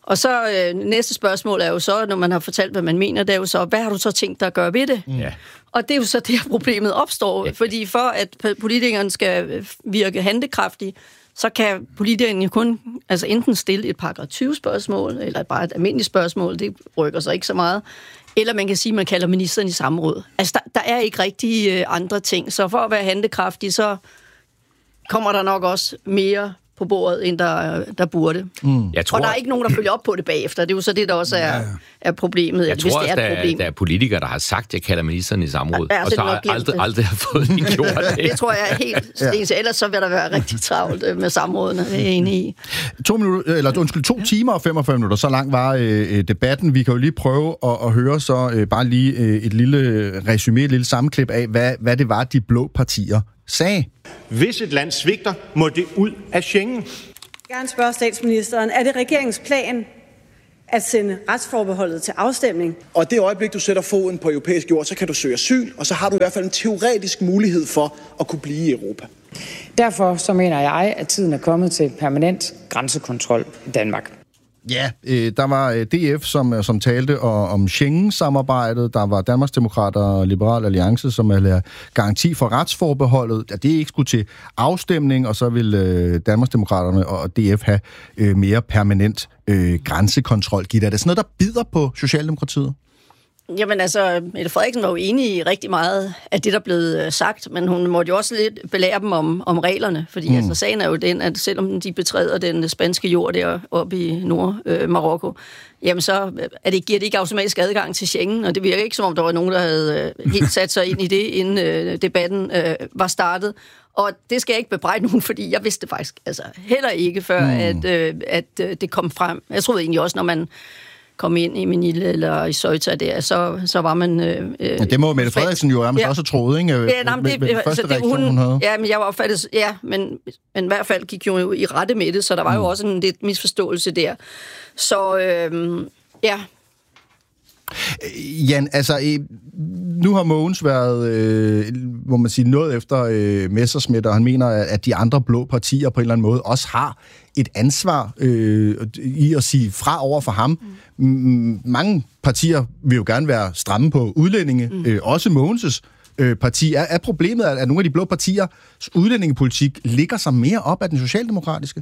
Og så øh, næste spørgsmål er jo så, når man har fortalt, hvad man mener, det er jo så, hvad har du så tænkt dig at gøre ved det? Ja. Og det er jo så der, problemet opstår, ja. Fordi for at politikerne skal virke handlekraftige, så kan politikerne jo kun altså enten stille et paragraf tyve spørgsmål, eller bare et almindeligt spørgsmål, det rykker sig ikke så meget, eller man kan sige, at man kalder ministeren i samråd. Altså, der, der er ikke rigtig øh, andre ting, så for at være handlekraftig, så kommer der nok også mere på bordet, end der, der burde. Mm. Jeg tror, og der er ikke nogen, der følger op på det bagefter. Det er jo så det, der også er, er problemet. Jeg hvis tror det er også, et der, problem. der er politikere, der har sagt, at jeg kalder ministeren i samråd, ja, og så har aldrig, aldrig har fået det gjort. Det. det tror jeg er helt stense. Ellers så vil der være rigtig travlt med samrådene. Det er jeg enig i. To, minutter, eller, undskyld, to timer og femogfyrre minutter, så lang var øh, debatten. Vi kan jo lige prøve at, at høre så øh, bare lige øh, et lille resumé, et lille sammenklip af, hvad, hvad det var, de blå partier sagde. Hvis et land svigter, må det ud af Schengen. Jeg vil gerne spørge statsministeren, er det regeringens plan at sende retsforbeholdet til afstemning? Og det øjeblik, du sætter foden på europæisk jord, så kan du søge asyl, og så har du i hvert fald en teoretisk mulighed for at kunne blive i Europa. Derfor så mener jeg, at tiden er kommet til permanent grænsekontrol i Danmark. Ja, øh, der var øh, D F, som, som talte og, om Schengen-samarbejdet. Der var Danmarksdemokrater og Liberal Alliance, som havde garanti for retsforbeholdet, at det ikke skulle til afstemning, og så ville øh, Danmarksdemokraterne og D F have øh, mere permanent øh, grænsekontrol. Gitte, er det sådan noget, der bider på Socialdemokratiet? Jamen altså, Mette Frederiksen var jo enig i rigtig meget af det, der blev sagt, men hun måtte jo også lidt belære dem om, om reglerne, fordi mm. altså, sagen er jo den, at selvom de betræder den spanske jord deroppe i Nord-Marokko, øh, jamen så er det, giver det ikke automatisk adgang til Schengen, og det virker ikke, som om der var nogen, der havde øh, helt sat sig ind i det, inden øh, debatten øh, var startet. Og det skal jeg ikke bebrejde nogen, fordi jeg vidste det faktisk altså, heller ikke, før mm. at, øh, at øh, det kom frem. Jeg troede egentlig også, når man kom ind i Manila eller i Ceuta der, så, så var man... Øh, ja, det må Mette Frederiksen jo nærmest ja. også troede, ikke? Ja, nej, men det, med, med første så det, reaktion, hun, hun havde. Ja, men jeg var opfattet... Ja, men, men i hvert fald gik jo i rette med det, så der var mm. jo også en lidt misforståelse der. Så, øh, ja... Jan, altså, nu har Mogens været, øh, må man sige, noget efter øh, Messerschmidt, og han mener, at de andre blå partier på en eller anden måde også har et ansvar øh, i at sige fra over for ham. Mm. Mange partier vil jo gerne være stramme på udlændinge, mm. øh, også Mogens' øh, parti. Er, er problemet, at nogle af de blå partiers udlændingepolitik ligger sig mere op af den socialdemokratiske?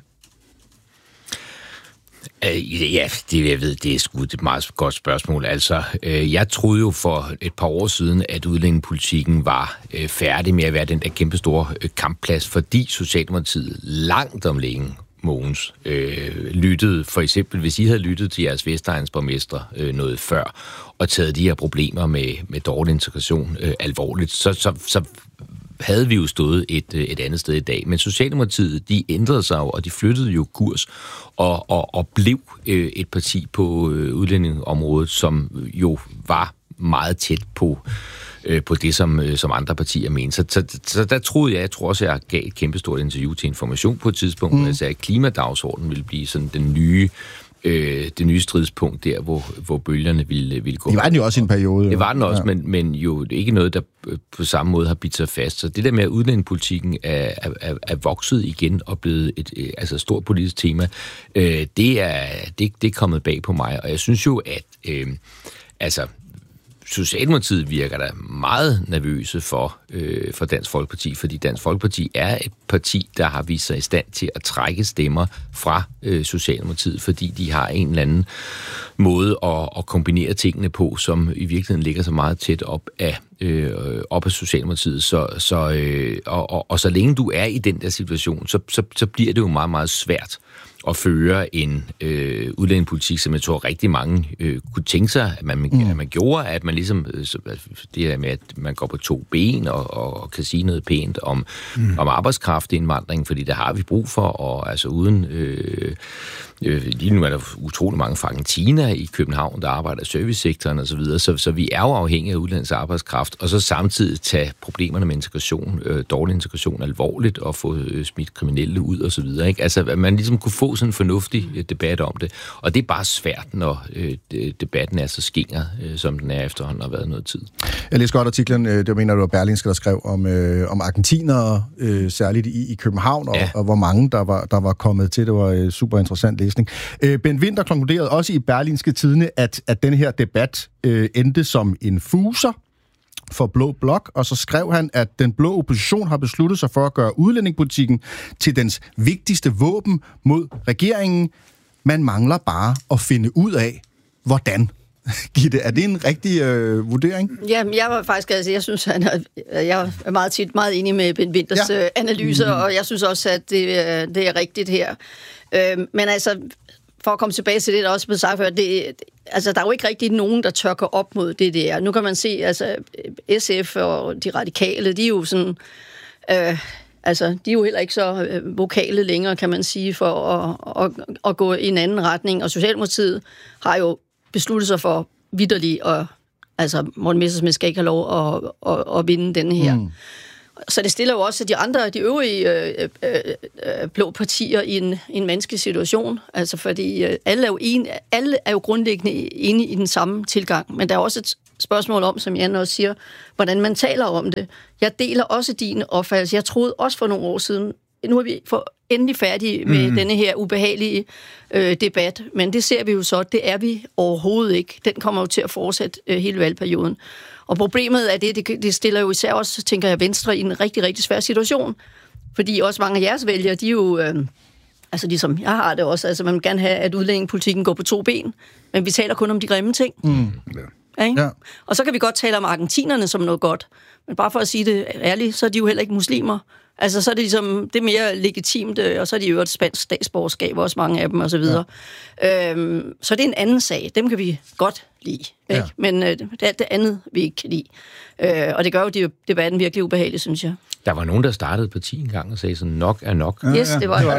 Ja, det jeg ved, det er sgu et meget godt spørgsmål. Altså, jeg troede jo for et par år siden, at udlændingepolitikken var færdig med at være den der kæmpe store kampplads, fordi Socialdemokratiet langt om længe, Mogens, øh, lyttede, for eksempel, hvis I havde lyttet til jeres Vestegnsborgmestre øh, noget før, og taget de her problemer med, med dårlig integration øh, alvorligt, så, så, så havde vi jo stået et, et andet sted i dag. Men Socialdemokratiet, de ændrede sig jo, og de flyttede jo kurs, og, og, og blev øh, et parti på øh, udlændingeområdet, som jo var meget tæt på, øh, på det, som, øh, som andre partier mente. Så, så, så der troede jeg, jeg tror også, jeg gav et kæmpestort interview til Information på et tidspunkt, mm. hvor jeg sagde, at klimadagsordenen ville blive sådan den nye Øh, det nye stridspunkt der, hvor, hvor bølgerne ville, ville gå. Det var den jo også i en periode. Det var den også, ja. men, men jo ikke noget, der på samme måde har bidt sig fast. Så det der med, at udlændingepolitikken er, er, er vokset igen og blevet et, et altså stort politisk tema, øh, det, er, det, det er kommet bag på mig. Og jeg synes jo, at øh, altså Socialdemokratiet virker da meget nervøse for, øh, for Dansk Folkeparti, fordi Dansk Folkeparti er et parti, der har vist sig i stand til at trække stemmer fra øh, Socialdemokratiet, fordi de har en eller anden måde at, at kombinere tingene på, som i virkeligheden ligger så meget tæt op af, øh, op af Socialdemokratiet. Så, så, øh, og, og, og så længe du er i den der situation, så, så, så bliver det jo meget, meget svært at føre en øh, udlændingepolitik, som jeg tror rigtig mange øh, kunne tænke sig, at man, mm. at man gjorde, at man ligesom, så, det her med, at man går på to ben og, og, og kan sige noget pænt om, mm. om arbejdskraftindvandring, fordi det har vi brug for, og altså uden, øh, øh, lige nu er der utrolig mange fra Argentina i København, der arbejder i servicesektoren og så videre, så, så vi er jo afhængige af udlandets arbejdskraft, og så samtidig tage problemerne med integration, øh, dårlig integration alvorligt, og få øh, smidt kriminelle ud og så videre, ikke? Altså, at man ligesom kunne få sådan en fornuftig øh, debat om det, og det er bare svært, når øh, debatten er så skinger, øh, som den er efterhånden har været noget tid. Jeg læste godt artiklen, øh, det mener du var Berlingske, der skrev om, øh, om argentinere, øh, særligt i, i København, og, ja. og hvor mange der var, der var kommet til. Det var øh, super interessant læsning. Øh, Ben Winther konkluderede også i Berlingske Tidende, at, at den her debat øh, endte som en fuser for Blå Blok, og så skrev han, at den blå opposition har besluttet sig for at gøre udlændingepolitikken til dens vigtigste våben mod regeringen. Man mangler bare at finde ud af, hvordan. Gitte, er det en rigtig øh, vurdering? Jamen, jeg var faktisk, altså, jeg synes, han er, jeg er meget tit meget enig med Ben Winthers ja. analyser, mm-hmm. og jeg synes også, at det, det er rigtigt her. Øh, men altså, for at komme tilbage til det, der også blev sagt før, det, altså, der er jo ikke rigtig nogen, der tør gå op mod det der. Nu kan man se, altså, S F og de radikale, de er jo sådan... Øh, Altså, de er jo heller ikke så øh, vokale længere, kan man sige, for at, at, at gå i en anden retning. Og Socialdemokratiet har jo besluttet sig for vitterligt, og altså, Morten Messerschmidt skal ikke have lov at, at, at vinde den her. Mm. Så det stiller jo også de andre, de øvrige øh, øh, øh, blå partier i en, en menneskelig situation. Altså, fordi øh, alle, er jo en, alle er jo grundlæggende enige i den samme tilgang. Men der er også et spørgsmål om, som Jan også siger, hvordan man taler om det. Jeg deler også din opfattelse. Jeg troede også for nogle år siden, nu er vi for endelig færdige med mm. denne her ubehagelige øh, debat, men det ser vi jo så, det er vi overhovedet ikke. Den kommer jo til at fortsætte øh, hele valgperioden. Og problemet er det, det, det stiller jo især også, tænker jeg, Venstre i en rigtig, rigtig svær situation. Fordi også mange af jeres vælgere, de er jo, øh, altså ligesom jeg har det også, altså man vil gerne have, at udlændingepolitikken går på to ben, men vi taler kun om de grimme ting. Mm. Ja. Ja. Og så kan vi godt tale om argentinerne som noget godt, men bare for at sige det ærligt, så er de jo heller ikke muslimer. Altså, så er det ligesom, det er mere legitimt, og så er de jo et spansk statsborgerskab, også mange af dem, og så videre. Ja. Øhm, så det er en anden sag. Dem kan vi godt lide, ikke? Ja. Men øh, det er det andet, vi ikke kan lide. Øh, og det gør jo de, debatten virkelig ubehagelig, synes jeg. Der var nogen, der startede parti en gang og sagde sådan, nok er nok. Ja, yes, det var det.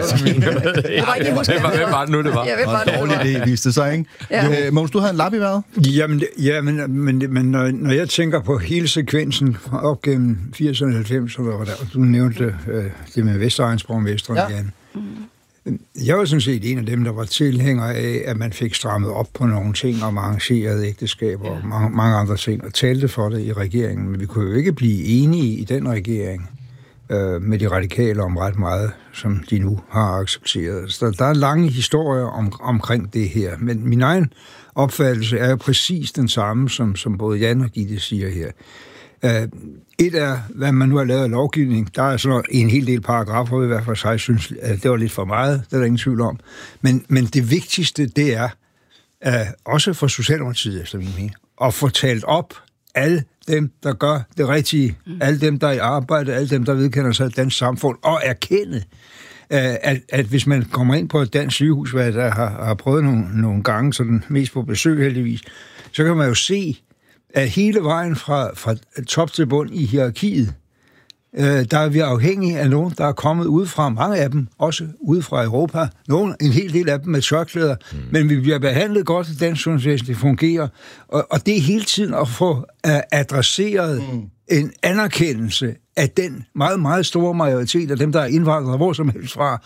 Hvem var det nu, det var? Ja, var en dårlig idé, viste det sig, ikke? Ja. Øh, Mogens, du havde en lap i vejret? Jamen, ja, men, men, men når, når jeg tænker på hele sekvensen op gennem firserne og halvfemserne, og du nævnte øh, det med Vestegnsborgmesteren ja. igen. Jeg var sådan set en af dem, der var tilhænger af, at man fik strammet op på nogle ting om arrangerede ægteskaber og mange, mange andre ting, og talte for det i regeringen. Men vi kunne jo ikke blive enige i den regering øh, med de radikale om ret meget, som de nu har accepteret. Så der er lange historier om, omkring det her. Men min egen opfattelse er jo præcis den samme, som, som både Jan og Gitte siger her. Uh, et er, hvad man nu har lavet af lovgivning. Der er sådan en hel del paragrafer, i hvert fald sig synes, at det var lidt for meget. Det er der ingen tvivl om. Men, men det vigtigste, det er, uh, også for Socialdemokratiet, efter min mening, at få talt op alle dem, der gør det rigtige, mm. alle dem, der er i arbejde, alle dem, der vedkender sig et dansk samfund, og erkende, uh, at, at hvis man kommer ind på et dansk sygehus, hvad der har, har prøvet nogle, nogle gange, sådan mest på besøg heldigvis, så kan man jo se, at hele vejen fra, fra top til bund i hierarkiet, øh, der er vi afhængige af nogen, der er kommet udefra, mange af dem, også ude fra Europa, nogen, en hel del af dem med tørklæder, mm. men vi bliver behandlet godt i dansk sundhedsvæsen, det fungerer, og, og det er hele tiden at få uh, adresseret mm. en anerkendelse af den meget, meget store majoritet af dem, der er indvandret hvor som helst fra,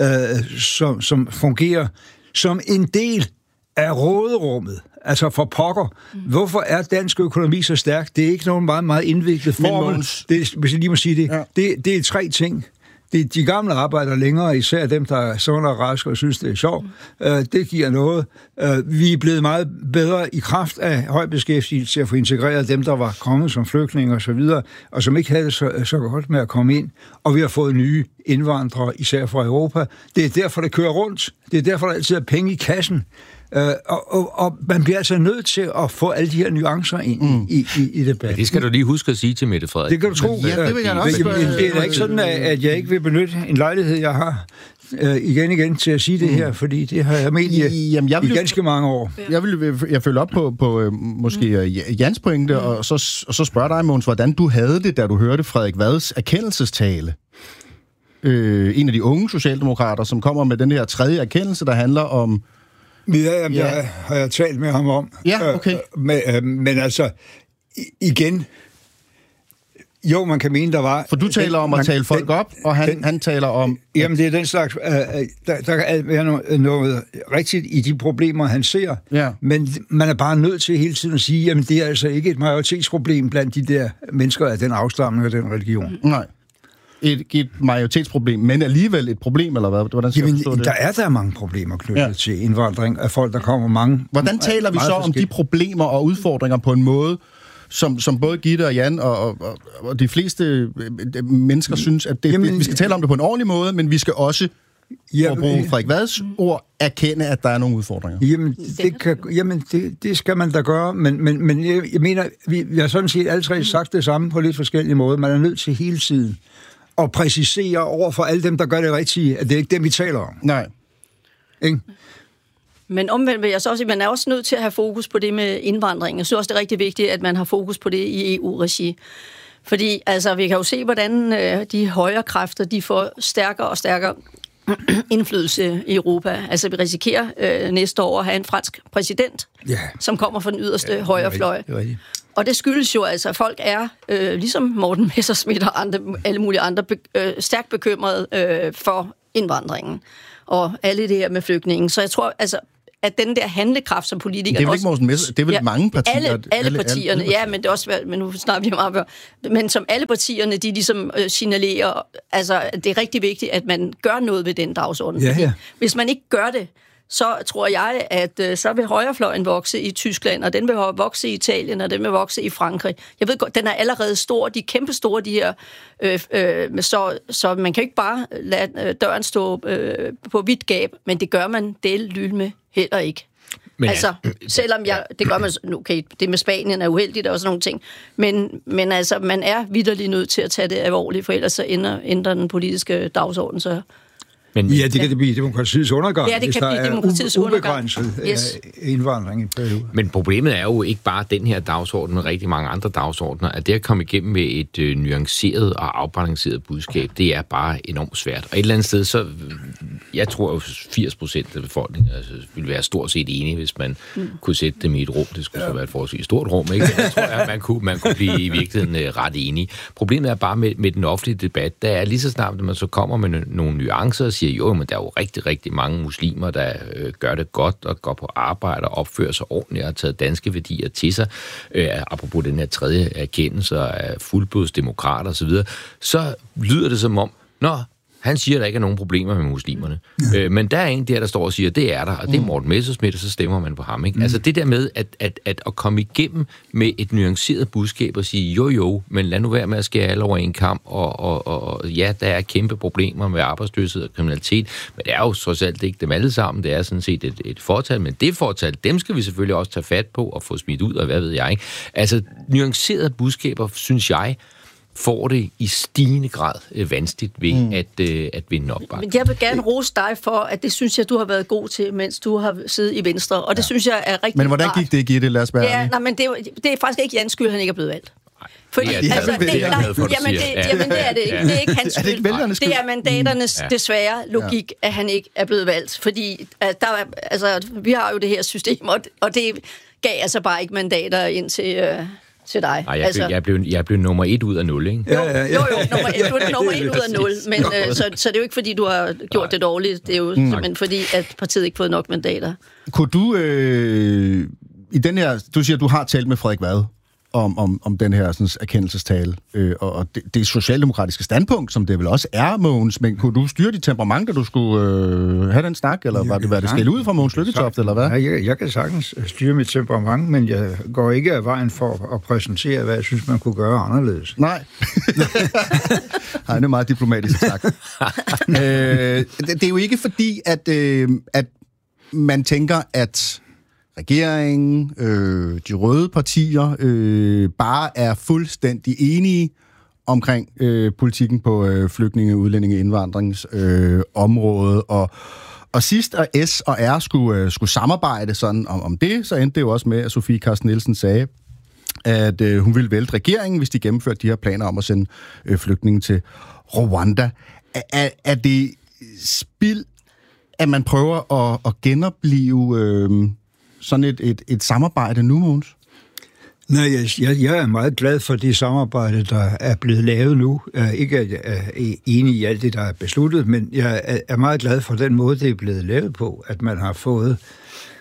uh, som, som fungerer som en del af råderummet. Altså for pokker. Mm. Hvorfor er dansk økonomi så stærk? Det er ikke nogen meget, meget indviklet formel. Det, hvis jeg lige må sige det. Ja. det. Det er tre ting. Det er de gamle arbejder længere, især dem, der er sunde og raske og synes, det er sjovt. Mm. Uh, det giver noget. Uh, vi er blevet meget bedre i kraft af høj beskæftigelse til at få integreret dem, der var kommet som flygtninge og så videre, og som ikke havde det så, så godt med at komme ind. Og vi har fået nye indvandrere, især fra Europa. Det er derfor, det kører rundt. Det er derfor, der altid er penge i kassen. Uh, og, og, og man bliver altså nødt til at få alle de her nuancer ind mm. i, i, i debatten. Ja, det skal du lige huske at sige til Mette Frederiksen. Det kan du tro. Ja, det vil jeg også. Men, det er ikke sådan, at jeg ikke vil benytte en lejlighed, jeg har uh, igen igen til at sige det her, fordi det har jeg ment i, Jamen, jeg vil, i ganske mange år. Jeg vil jeg følge op på, på uh, måske mm. Jans pointe, mm. og, så, og så spørge dig, Mogens, hvordan du havde det, da du hørte Frederik Vads erkendelsestale. Uh, en af de unge socialdemokrater, som kommer med den her tredje erkendelse, der handler om Ja, jamen, ja. Jeg har jeg talt med ham om. Ja, okay. Øh, men, øh, men altså, igen, jo, man kan mene, der var... For du taler den, om at man, tale folk den, op, og han, den, han taler om... Jamen, det er den slags... Øh, der, der kan være noget, noget rigtigt i de problemer, han ser, ja. Men man er bare nødt til hele tiden at sige, jamen, det er altså ikke et majoritetsproblem blandt de der mennesker af den afstamning og den religion. Nej. et, et majoritetsproblem, men alligevel et problem, eller hvad? Hvordan skal Jamen, jeg forstå det? Der er der mange problemer knyttet ja. til indvandring af folk, der kommer mange. Hvordan taler vi så om de problemer og udfordringer på en måde, som, som både Gitte og Jan og, og, og de fleste mennesker mm. synes, at det, Jamen, vi skal tale om det på en ordentlig måde, men vi skal også, for at bruge Frederik Vads ord, erkende, at der er nogle udfordringer. Jamen, det, kan, jamen det, det skal man da gøre, men, men, men jeg, jeg mener, vi, vi har sådan set alle tre sagt det samme på lidt forskellige måder. Man er nødt til hele tiden at præcisere over for alle dem, der gør det rigtige, at det er ikke dem, vi taler om. Nej. Ikke? Men omvendt vil jeg så også sige, man er også nødt til at have fokus på det med indvandring. Jeg synes også, det er rigtig vigtigt, at man har fokus på det i E U-regi. Fordi altså, vi kan jo se, hvordan øh, de højre kræfter, de får stærkere og stærkere indflydelse i Europa. Altså, vi risikerer øh, næste år at have en fransk præsident, yeah. som kommer fra den yderste ja, højrefløj. Og det skyldes jo altså, at folk er, øh, ligesom Morten Messerschmidt og andre, alle mulige andre, be, øh, stærkt bekymrede øh, for indvandringen. Og alle det her med flygtningen. Så jeg tror, altså, at den der handlekraft som politikere... Det er vel ikke Morten Messerschmidt, det er vel ja, mange partier? Alle, alle, alle partierne, alle, ja, men det er også... Men nu snakker vi om arbejde. Men som alle partierne, de ligesom øh, signalerer, altså, det er rigtig vigtigt, at man gør noget ved den dagsorden. Ja, ja. Hvis man ikke gør det, så tror jeg, at øh, så vil højrefløjen vokse i Tyskland, og den vil vokse i Italien, og den vil vokse i Frankrig. Jeg ved godt, den er allerede stor, de er kæmpe store, de her, øh, øh, så, så man kan ikke bare lade øh, døren stå øh, på vidt gab, men det gør man del lylme heller ikke. Men, altså, selvom jeg, det gør man, okay, det med Spanien er uheldigt og sådan nogle ting, men, men altså, man er vitterligt nødt til at tage det alvorligt, for ellers så ændrer, ændrer den politiske dagsorden så. Men, ja, det kan ja. det blive demokratiets undergang, ja, det hvis kan der blive demokratiets er ubegrænset yes. indvandring i periode. Men problemet er jo ikke bare den her dagsorden, men rigtig mange andre dagsordner, at det at komme igennem med et øh, nuanceret og afbalanceret budskab, det er bare enormt svært. Og et eller andet sted, så jeg tror jo firs procent af befolkningen altså, ville være stort set enige, hvis man mm. kunne sætte dem i et rum. Det skulle ja. så være et forholdsvis stort rum, ikke? Jeg tror, at man kunne, man kunne blive i virkeligheden øh, ret enige. Problemet er bare med, med den offentlige debat, der er lige så snart, at man så kommer med nogle nuancer og siger, jo, men der er jo rigtig, rigtig mange muslimer, der øh, gør det godt og går på arbejde og opfører sig ordentligt og har taget danske værdier til sig, øh, apropos den her tredje erkendelse af fuldblodsdemokrater osv., så, så lyder det som om, nå, han siger, at der ikke er nogen problemer med muslimerne. Ja. Øh, men der er en der, der står og siger, at det er der, og det er Morten Messerschmidt, og så stemmer man på ham. Ikke? Mm. Altså det der med at, at, at, at komme igennem med et nuanceret budskab og sige, jo jo, men lad nu være med at skære alle over en kamp, og, og, og ja, der er kæmpe problemer med arbejdsløshed og kriminalitet, men det er jo trods alt ikke dem alle sammen, det er sådan set et, et fortal, men det fortal, dem skal vi selvfølgelig også tage fat på og få smidt ud, og hvad ved jeg ikke. Altså nuancerede budskaber, synes jeg, får det i stigende grad øh, vanskeligt ved mm. at, øh, at vinde opbakning. Jeg vil gerne rose dig for, at det synes jeg, du har været god til, mens du har siddet i Venstre, og det ja. synes jeg er rigtig. Men hvordan gik det, Gitte? Lad os være ja, nej, men det, det er faktisk ikke Jans skyld, han ikke er blevet valgt. Fordi, det er altså, det, det, nej, jamen, det, jamen det er det ikke. Det er ikke hans skyld. Det er, det er mandaternes mm. desværre logik, at han ikke er blevet valgt. Fordi at der, altså, vi har jo det her system, og, og det gav altså bare ikke mandater ind til... Øh, til dig. Ej, jeg, altså, blev, jeg, blev, jeg blev nummer et ud af nul, ikke? Jo, jo, jo, nummer et, du er nummer et ud af nul, men øh, så, så det er jo ikke, fordi du har gjort Nej. det dårligt, det er jo mm. simpelthen fordi, at partiet ikke fået nok mandater. Kunne du, øh, i den her, du siger, at du har talt med Frederik Vad om, om, om den her sådan, erkendelsestale, øh, og, og det, det socialdemokratiske standpunkt, som det vel også er, Mogens, men kunne du styre dit temperament, da du skulle øh, have den snak, eller var det, var det skæld ud fra Mogens Lykketoft, eller hvad? Nej, jeg, jeg kan sagtens styre mit temperament, men jeg går ikke af vejen for at præsentere, hvad jeg synes, man kunne gøre anderledes. Nej. Nej, det er meget diplomatisk sagt. øh, det, det er jo ikke fordi, at, øh, at man tænker, at regeringen, øh, de røde partier, øh, bare er fuldstændig enige omkring øh, politikken på øh, flygtninge, udlændinge, indvandringsområdet. Øh, området. og, og sidst at S og R skulle, øh, skulle samarbejde sådan om, om det, så endte det jo også med, at Sofie Carsten Nielsen sagde, at øh, hun ville vælte regeringen, hvis de gennemførte de her planer om at sende øh, flygtninge til Rwanda. Er, er, er det spild, at man prøver at, at genopleve... Øh, sådan et, et, et samarbejde nu, Mogens? Nej, jeg, jeg, jeg er meget glad for det samarbejde, der er blevet lavet nu. Jeg er ikke er enig i alt det, der er besluttet, men jeg er, er meget glad for den måde, det er blevet lavet på, at man har fået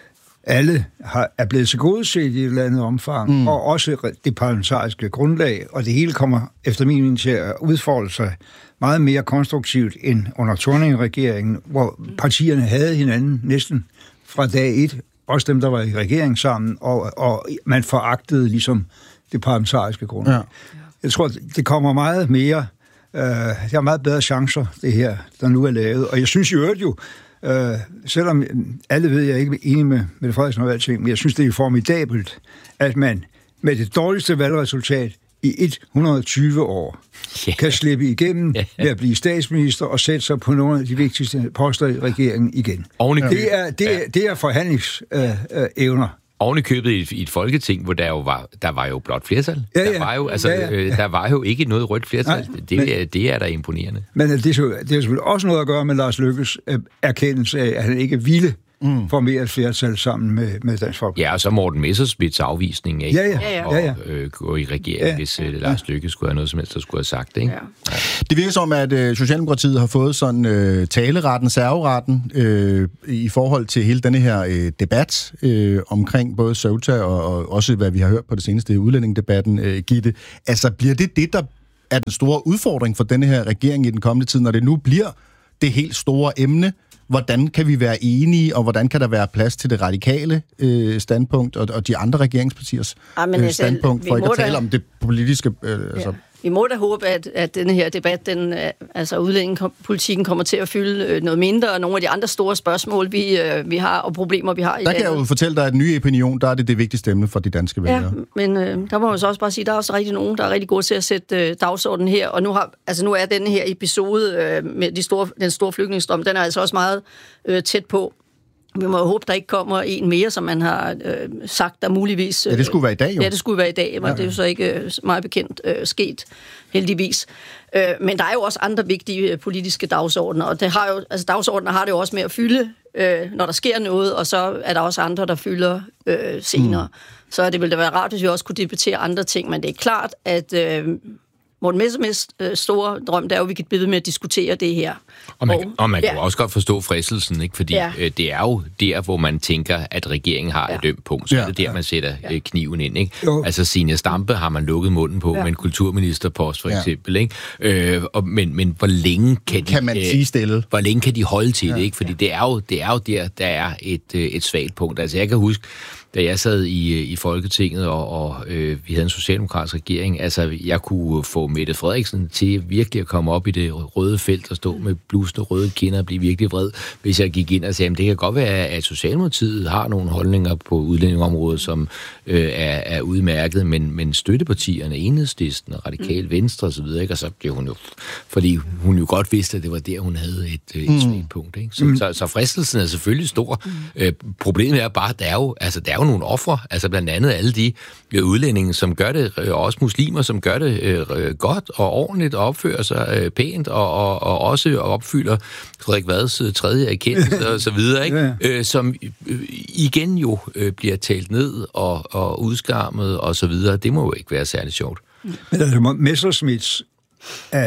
alle har, er blevet tilgodeset i et eller andet omfang, mm. og også det parlamentariske grundlag, og det hele kommer efter min mening til at udfolde sig meget mere konstruktivt end under Thorning-regeringen, hvor partierne havde hinanden næsten fra dag et, også dem, der var i regering sammen, og, og man foragtede ligesom det parlamentariske grundlag. Ja. Jeg tror, det kommer meget mere, øh, der er meget bedre chancer, det her, der nu er lavet, og jeg synes i øvrigt jo, øh, selvom alle ved, jeg er ikke enig med Mette Frederiksen og alting, men jeg synes, det er formidabelt, at man med det dårligste valgresultat i et hundrede og tyve år yeah. kan slippe igennem yeah. ved at blive statsminister og sætte sig på nogle af de vigtigste poster i regeringen igen. Det er, det er, det er forhandlingsevner. Øh, Oven i købet i et, i et folketing, hvor der jo var, der var jo blot flertal. Ja, ja. Der var jo, altså, ja, ja. Øh, der var jo ikke noget rødt flertal. Nej, det, men, er, det er da imponerende. Men det, det har selvfølgelig også noget at gøre med Lars Løkkes øh, erkendelse af, at han ikke ville mm. formere et flertal sammen med, med Dansk Folkeparti. Ja, og så Morten Messerschmidts afvisning af ja, ja. at ja, ja. øh, gå i regering, ja. hvis øh, Lars Løkke skulle have noget som helst, der skulle have sagt det. Ikke? Ja. Ja. Det virker som, at øh, Socialdemokratiet har fået sådan øh, taleretten, serveretten øh, i forhold til hele denne her øh, debat øh, omkring både Ceuta og, og også, hvad vi har hørt på det seneste udlændingedebatten, øh, Gitte. Altså, bliver det det, der er den store udfordring for denne her regering i den kommende tid, når det nu bliver det helt store emne? Hvordan kan vi være enige, og hvordan kan der være plads til det radikale øh, standpunkt og, og de andre regeringspartiers øh, standpunkt, for ikke at tale da, om det politiske... Øh, ja. altså. Vi må da håbe, at, at denne her debat, den, altså udlændingepolitikken, kommer til at fylde noget mindre, og nogle af de andre store spørgsmål, vi, øh, vi har, og problemer, vi har i Der kan landet. jeg jo fortælle dig, at nye opinion, der er det det vigtigste emne for de danske vælgere. Ja, men øh, der må man så også bare sige, der er også rigtig nogen, der er rigtig gode til at sætte øh, dagsordenen her, og nu, har, altså, nu er denne her episode øh, med de store, den store flygtningestrøm, den er altså også meget øh, tæt på. Vi må jo håbe, der ikke kommer en mere, som man har øh, sagt, der muligvis... Øh, ja, det skulle være i dag, jo. Ja, det skulle være i dag, men ja, ja. Det er jo så ikke øh, meget bekendt øh, sket, heldigvis. Øh, men der er jo også andre vigtige øh, politiske dagsordner, og det har jo, altså, dagsordner har det jo også med at fylde, øh, når der sker noget, og så er der også andre, der fylder øh, senere. Mm. Så det ville da være rart, hvis vi også kunne debattere andre ting, men det er klart, at... Øh, Morten Messerschmidts øh, store drøm, det er jo, at vi kan blive med at diskutere det her. Og man, og, og man ja. kan jo også godt forstå fristelsen, ikke? Fordi ja. øh, det er jo der, hvor man tænker, at regeringen har ja. et dømt punkt. Så ja. er det der, man sætter øh, kniven ind, ikke? Jo. Altså, Zenia Stampe har man lukket munden på, ja. med en kulturministerpost, for ja. eksempel, ikke? Øh, og, men, men hvor længe kan de... Kan man sige stille? Øh, hvor længe kan de holde til ja. det, ikke? Fordi ja. det, er jo, det er jo der, der er et, øh, et svagt punkt. Altså, jeg kan huske... Da jeg sad i, i Folketinget, og, og øh, vi havde en socialdemokratisk regering, altså jeg kunne få Mette Frederiksen til virkelig at komme op i det røde felt og stå med blusende røde kinder og blive virkelig vred, hvis jeg gik ind og sagde, at det kan godt være, at Socialdemokratiet har nogle holdninger på udlændingområdet, som øh, er, er udmærket, men, men støttepartierne, Enhedslisten og Radikale Venstre osv., og, og så blev hun jo, fordi hun jo godt vidste, at det var der, hun havde et, et mm. svagt punkt. Ikke? Så, mm. så, så fristelsen er selvfølgelig stor. Mm. Øh, problemet er bare, at der er jo, altså, der er jo nogle ofre, altså blandt andet alle de øh, udlændinge, som gør det, og også muslimer, som gør det øh, godt og ordentligt og opfører sig øh, pænt, og, og, og også opfylder Frederik Vads øh, tredje erkendelse og så videre, ikke? Ja. Øh, som øh, igen jo øh, bliver talt ned og, og udskammet og så videre. Det må jo ikke være særlig sjovt. Men altså, Messerschmidts øh,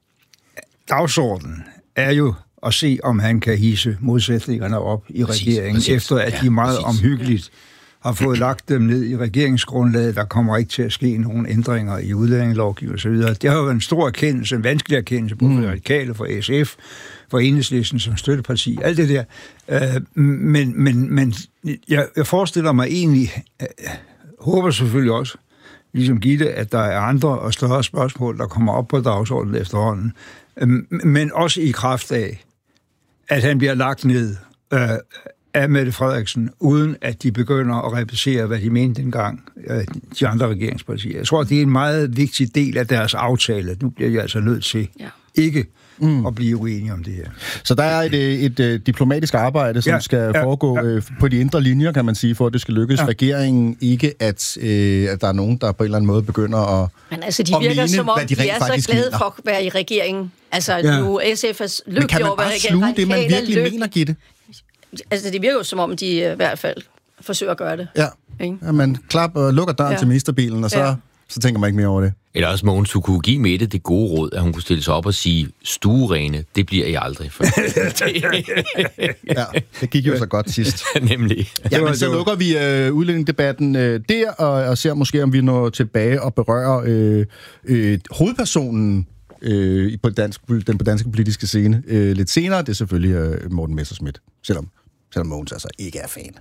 dagsorden er jo at se, om han kan hisse modsætningerne op i præcis, regeringen, præcis. efter at ja, de meget præcis. omhyggeligt har fået lagt dem ned i regeringsgrundlaget. Der kommer ikke til at ske nogen ændringer i udlændingelovgivning og så videre. Det har jo været en stor erkendelse, en vanskelig erkendelse, både for mm. Radikale, for S F, for Enhedslisten som støtteparti, alt det der. Uh, men men, men jeg, jeg forestiller mig egentlig, uh, håber selvfølgelig også, ligesom Gitte, at der er andre og større spørgsmål, der kommer op på dagsordenen efterhånden. Uh, men også i kraft af, at han bliver lagt ned uh, af Mette Frederiksen, uden at de begynder at repetere, hvad de mente dengang, de andre regeringspartier. Jeg tror, det er en meget vigtig del af deres aftale. Nu bliver jeg altså nødt til ja. ikke mm. at blive uenige om det her. Så der er et, et, et diplomatisk arbejde, som ja, skal ja, foregå ja. på de indre linjer, kan man sige, for at det skal lykkes. Ja. Regeringen ikke, at, øh, at der er nogen, der på en eller anden måde begynder at Men altså, de virker mene, som om, de, de er så glade for at være i regeringen. Altså, ja. nu S F er lykkelig over, at regeringen... Men kan man bare sluge det, man virkelig lykke. mener, Gitte? Altså, det virker jo som om, de i hvert fald forsøger at gøre det. Ja, ja man klapper og lukker døren ja. til ministerbilen, og så... Ja. så tænker man ikke mere over det. Eller også, Mogens, du kunne give Mette det gode råd, at hun kunne stille sig op og sige, stuerene, det bliver I aldrig. For ja, det gik jo så godt sidst. Nemlig. Ja, men så lukker vi øh, udlændingedebatten øh, der, og, og ser måske, om vi når tilbage og berører øh, øh, hovedpersonen øh, på, dansk, den på danske politiske scene øh, lidt senere. Det er selvfølgelig øh, Morten Messerschmidt, selvom, selvom Mogens altså ikke er fan.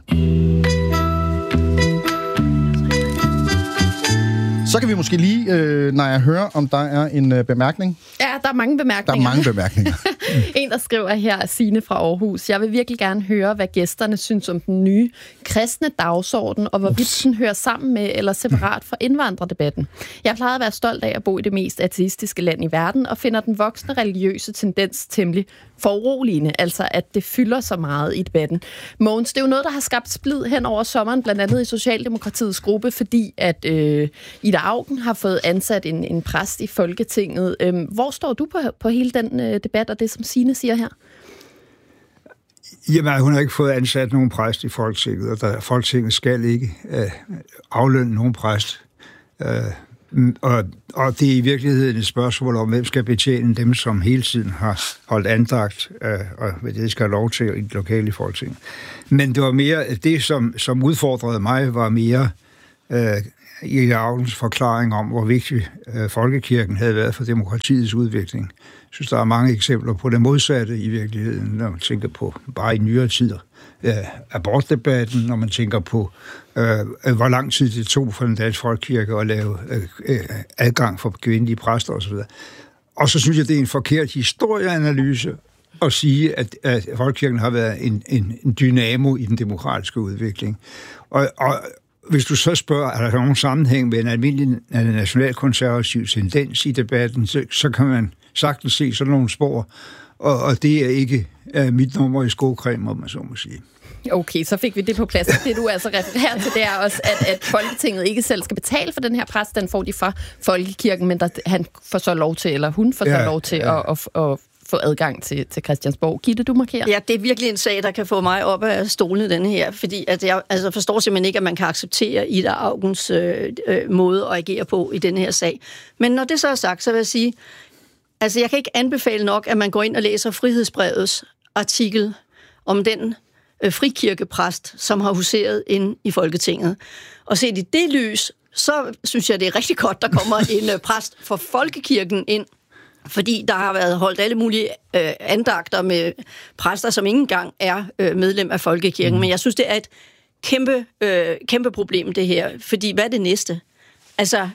Så kan vi måske lige, øh, når jeg hører, om der er en øh, bemærkning. Ja, der er mange bemærkninger. Der er mange bemærkninger. En, der skriver her, Signe fra Aarhus. Jeg vil virkelig gerne høre, hvad gæsterne synes om den nye kristne dagsorden, og hvorvidt den hører sammen med eller separat fra indvandrerdebatten. Jeg plejer at være stolt af at bo i det mest ateistiske land i verden, og finder den voksne religiøse tendens temmelig foruroligende, altså at det fylder så meget i debatten. Mogens, det er jo noget, der har skabt splid hen over sommeren, blandt andet i Socialdemokratiets gruppe, fordi at øh, Ida Auken har fået ansat en, en præst i Folketinget. Øhm, hvor står du på, på hele den øh, debat og det, som Signe siger her? Jamen, hun har ikke fået ansat nogen præst i Folketinget, og der, Folketinget skal ikke øh, aflønne nogen præst. Øh, og, og det er i virkeligheden et spørgsmål om, hvem skal betjene dem, som hele tiden har holdt andagt, øh, og det skal have lov til i det lokale Folketing. Men det var mere, det som, som udfordrede mig, var mere øh, i Aukens forklaring om, hvor vigtig øh, folkekirken havde været for demokratiets udvikling. Jeg synes, der er mange eksempler på det modsatte i virkeligheden, når man tænker på bare i nyere tider. Øh, abortdebatten, når man tænker på, øh, hvor lang tid det tog for den danske folkekirke at lave øh, adgang for kvindelige præster osv. Og så synes jeg, det er en forkert historieanalyse at sige, at, at folkekirken har været en, en, en dynamo i den demokratiske udvikling. Og, og hvis du så spørger, er der nogen sammenhæng med en almindelig nationalkonservativ tendens i debatten, så, så kan man sagtens se sådan nogle spor, og, og det er ikke uh, mit nummer i skocreme, om man så må sige. Okay, så fik vi det på plads. Det du altså refererer til, det er også, at, at Folketinget ikke selv skal betale for den her præst, den får de fra Folkekirken, men der, han får så lov til, eller hun får ja, så lov til ja. at, at, at få adgang til, til Christiansborg. Gitte, du markerer? Ja, det er virkelig en sag, der kan få mig op af stolen, denne her, fordi at jeg altså, forstår simpelthen ikke, at man kan acceptere Ida Aukens øh, øh, måde at agere på i denne her sag. Men når det så er sagt, så vil jeg sige, altså jeg kan ikke anbefale nok, at man går ind og læser Frihedsbrevets artikel om den øh, frikirkepræst, som har huseret ind i Folketinget. Og set i det lys, så synes jeg, det er rigtig godt, der kommer en øh, præst for Folkekirken ind, fordi der har været holdt alle mulige øh, andagter med præster, som ikke engang er øh, medlem af Folkekirken. Mm. Men jeg synes, det er et kæmpe, øh, kæmpe problem, det her. Fordi hvad er det næste? Altså,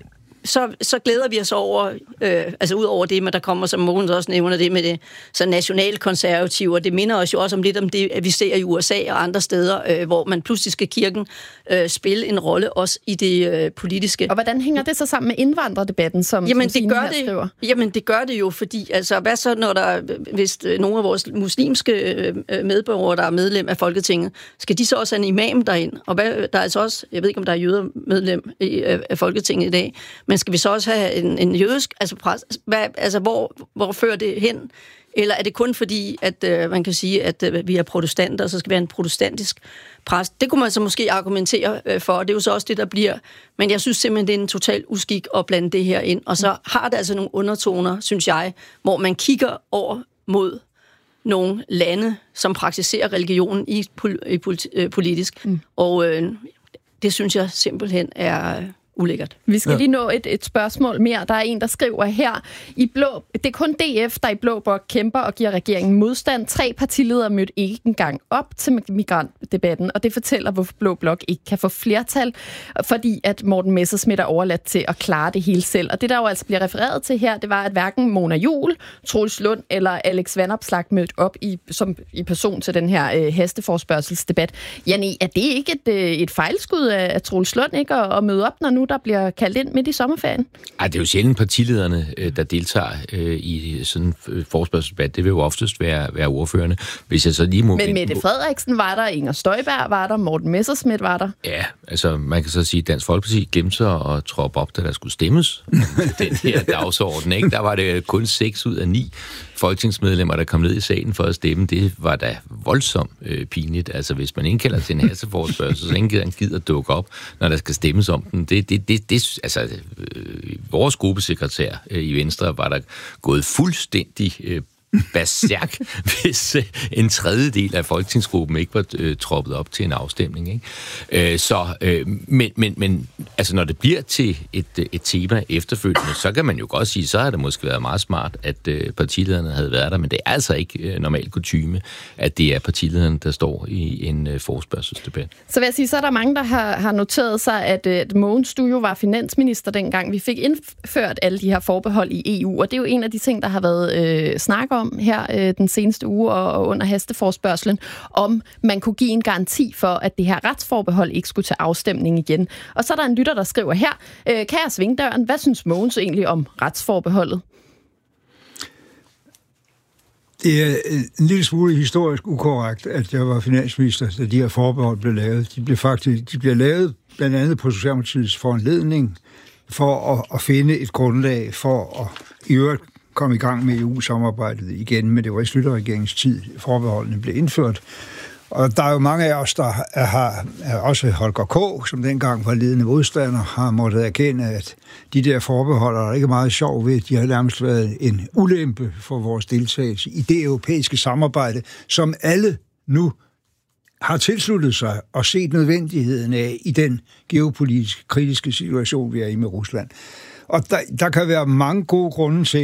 så, så glæder vi os over, øh, altså ud over det, men der kommer, som Mogens også nævner, det med det så nationalkonservative, og det minder os jo også om lidt om det, at vi ser i U S A og andre steder, øh, hvor man pludselig skal kirken øh, spille en rolle også i det øh, politiske. Og hvordan hænger det så sammen med indvandrerdebatten, som, jamen, som det gør det, skriver? Jamen, det gør det jo, fordi, altså, hvad så, når der, hvis nogle af vores muslimske øh, medborgere, der er medlem af Folketinget, skal de så også have en imam derind? Og hvad, der er altså også, jeg ved ikke, om der er jøder medlem i, øh, af Folketinget i dag, men skal vi så også have en, en jødisk, altså, præst, hvad, altså hvor, hvor fører det hen? Eller er det kun fordi, at øh, man kan sige, at øh, vi er protestanter, og så skal vi have en protestantisk præst? Det kunne man så måske argumentere øh, for, og det er jo så også det, der bliver. Men jeg synes simpelthen, det er en total uskik at blande det her ind. Og så har det altså nogle undertoner, synes jeg, hvor man kigger over mod nogle lande, som praktiserer religionen i, i politisk. Mm. Og øh, det synes jeg simpelthen er ulækkert. Vi skal ja. lige nå et, et spørgsmål mere. Der er en, der skriver her, i blå, det er kun D F, der i Blå Blok kæmper og giver regeringen modstand. Tre partiledere mødte ikke engang op til migrantdebatten, og det fortæller, hvorfor Blå Blok ikke kan få flertal, fordi at Morten Messerschmidt er overladt til at klare det hele selv. Og det, der jo altså bliver refereret til her, det var, at hverken Mona Juul, Troels Lund eller Alex Vanopslagh mødte op i, som, i person til den her øh, hasteforspørgselsdebat. Janne, er det ikke et, øh, et fejlskud af, af Troels Lund ikke at, at møde op, når nu der bliver kaldt ind midt i sommerferien? Ej, det er jo sjældent partilederne, der deltager øh, i sådan en forespørgselsdebat. Det vil jo oftest være, være ordførende. Hvis jeg så lige må... Men Mette Frederiksen var der, Inger Støjberg var der, Morten Messerschmidt var der. Ja, altså man kan så sige, at Dansk Folkeparti glemte sig at troppe op, da der skulle stemmes. Den her dagsorden, ikke? Der var det kun seks ud af ni folketingsmedlemmer, der kom ned i salen for at stemme. Det var da voldsomt øh, pinligt. Altså hvis man indkalder til en hasteforespørgsel, så ingen gider dukke op, når der skal stemmes om den. Det, det, det, det altså, øh, vores gruppesekretær øh, i Venstre var der gået fuldstændig øh, berserk, hvis øh, en tredjedel af folketingsgruppen ikke var øh, troppet op til en afstemning. Ikke? Øh, så, øh, men, men, men altså, når det bliver til et, et tema efterfølgende, så kan man jo godt sige, så har det måske været meget smart, at øh, partilederne havde været der, men det er altså ikke øh, normal kutyme, at det er partilederne, der står i en øh, forespørgselsdebat. Så vil jeg sige, så er der mange, der har, har noteret sig, at, at Mogens, du jo var finansminister dengang. Vi fik indført alle de her forbehold i E U, og det er jo en af de ting, der har været øh, snak om her øh, den seneste uge og, og under hasteforespørgslen, om man kunne give en garanti for, at det her retsforbehold ikke skulle til afstemning igen. Og så er der en lytter, der skriver her, øh, kære Svingdøren, hvad synes Mogens egentlig om retsforbeholdet? Det er en lille smule historisk ukorrekt, at jeg var finansminister, da de her forbehold blev lavet. De blev faktisk de blev lavet blandt andet på Socialdemokratiets foranledning for at, at finde et grundlag for at i øvrigt komme i gang med E U-samarbejdet igen, men det var i Schlüter-regeringens tid, forbeholdene blev indført. Og der er jo mange af os, der har, også Holger K., som dengang var ledende modstander, har måttet erkende, at de der forbehold er ikke meget sjov ved. De har nærmest været en ulempe for vores deltagelse i det europæiske samarbejde, som alle nu har tilsluttet sig og set nødvendigheden af i den geopolitiske, kritiske situation, vi er i med Rusland. Og der, der kan være mange gode grunde til,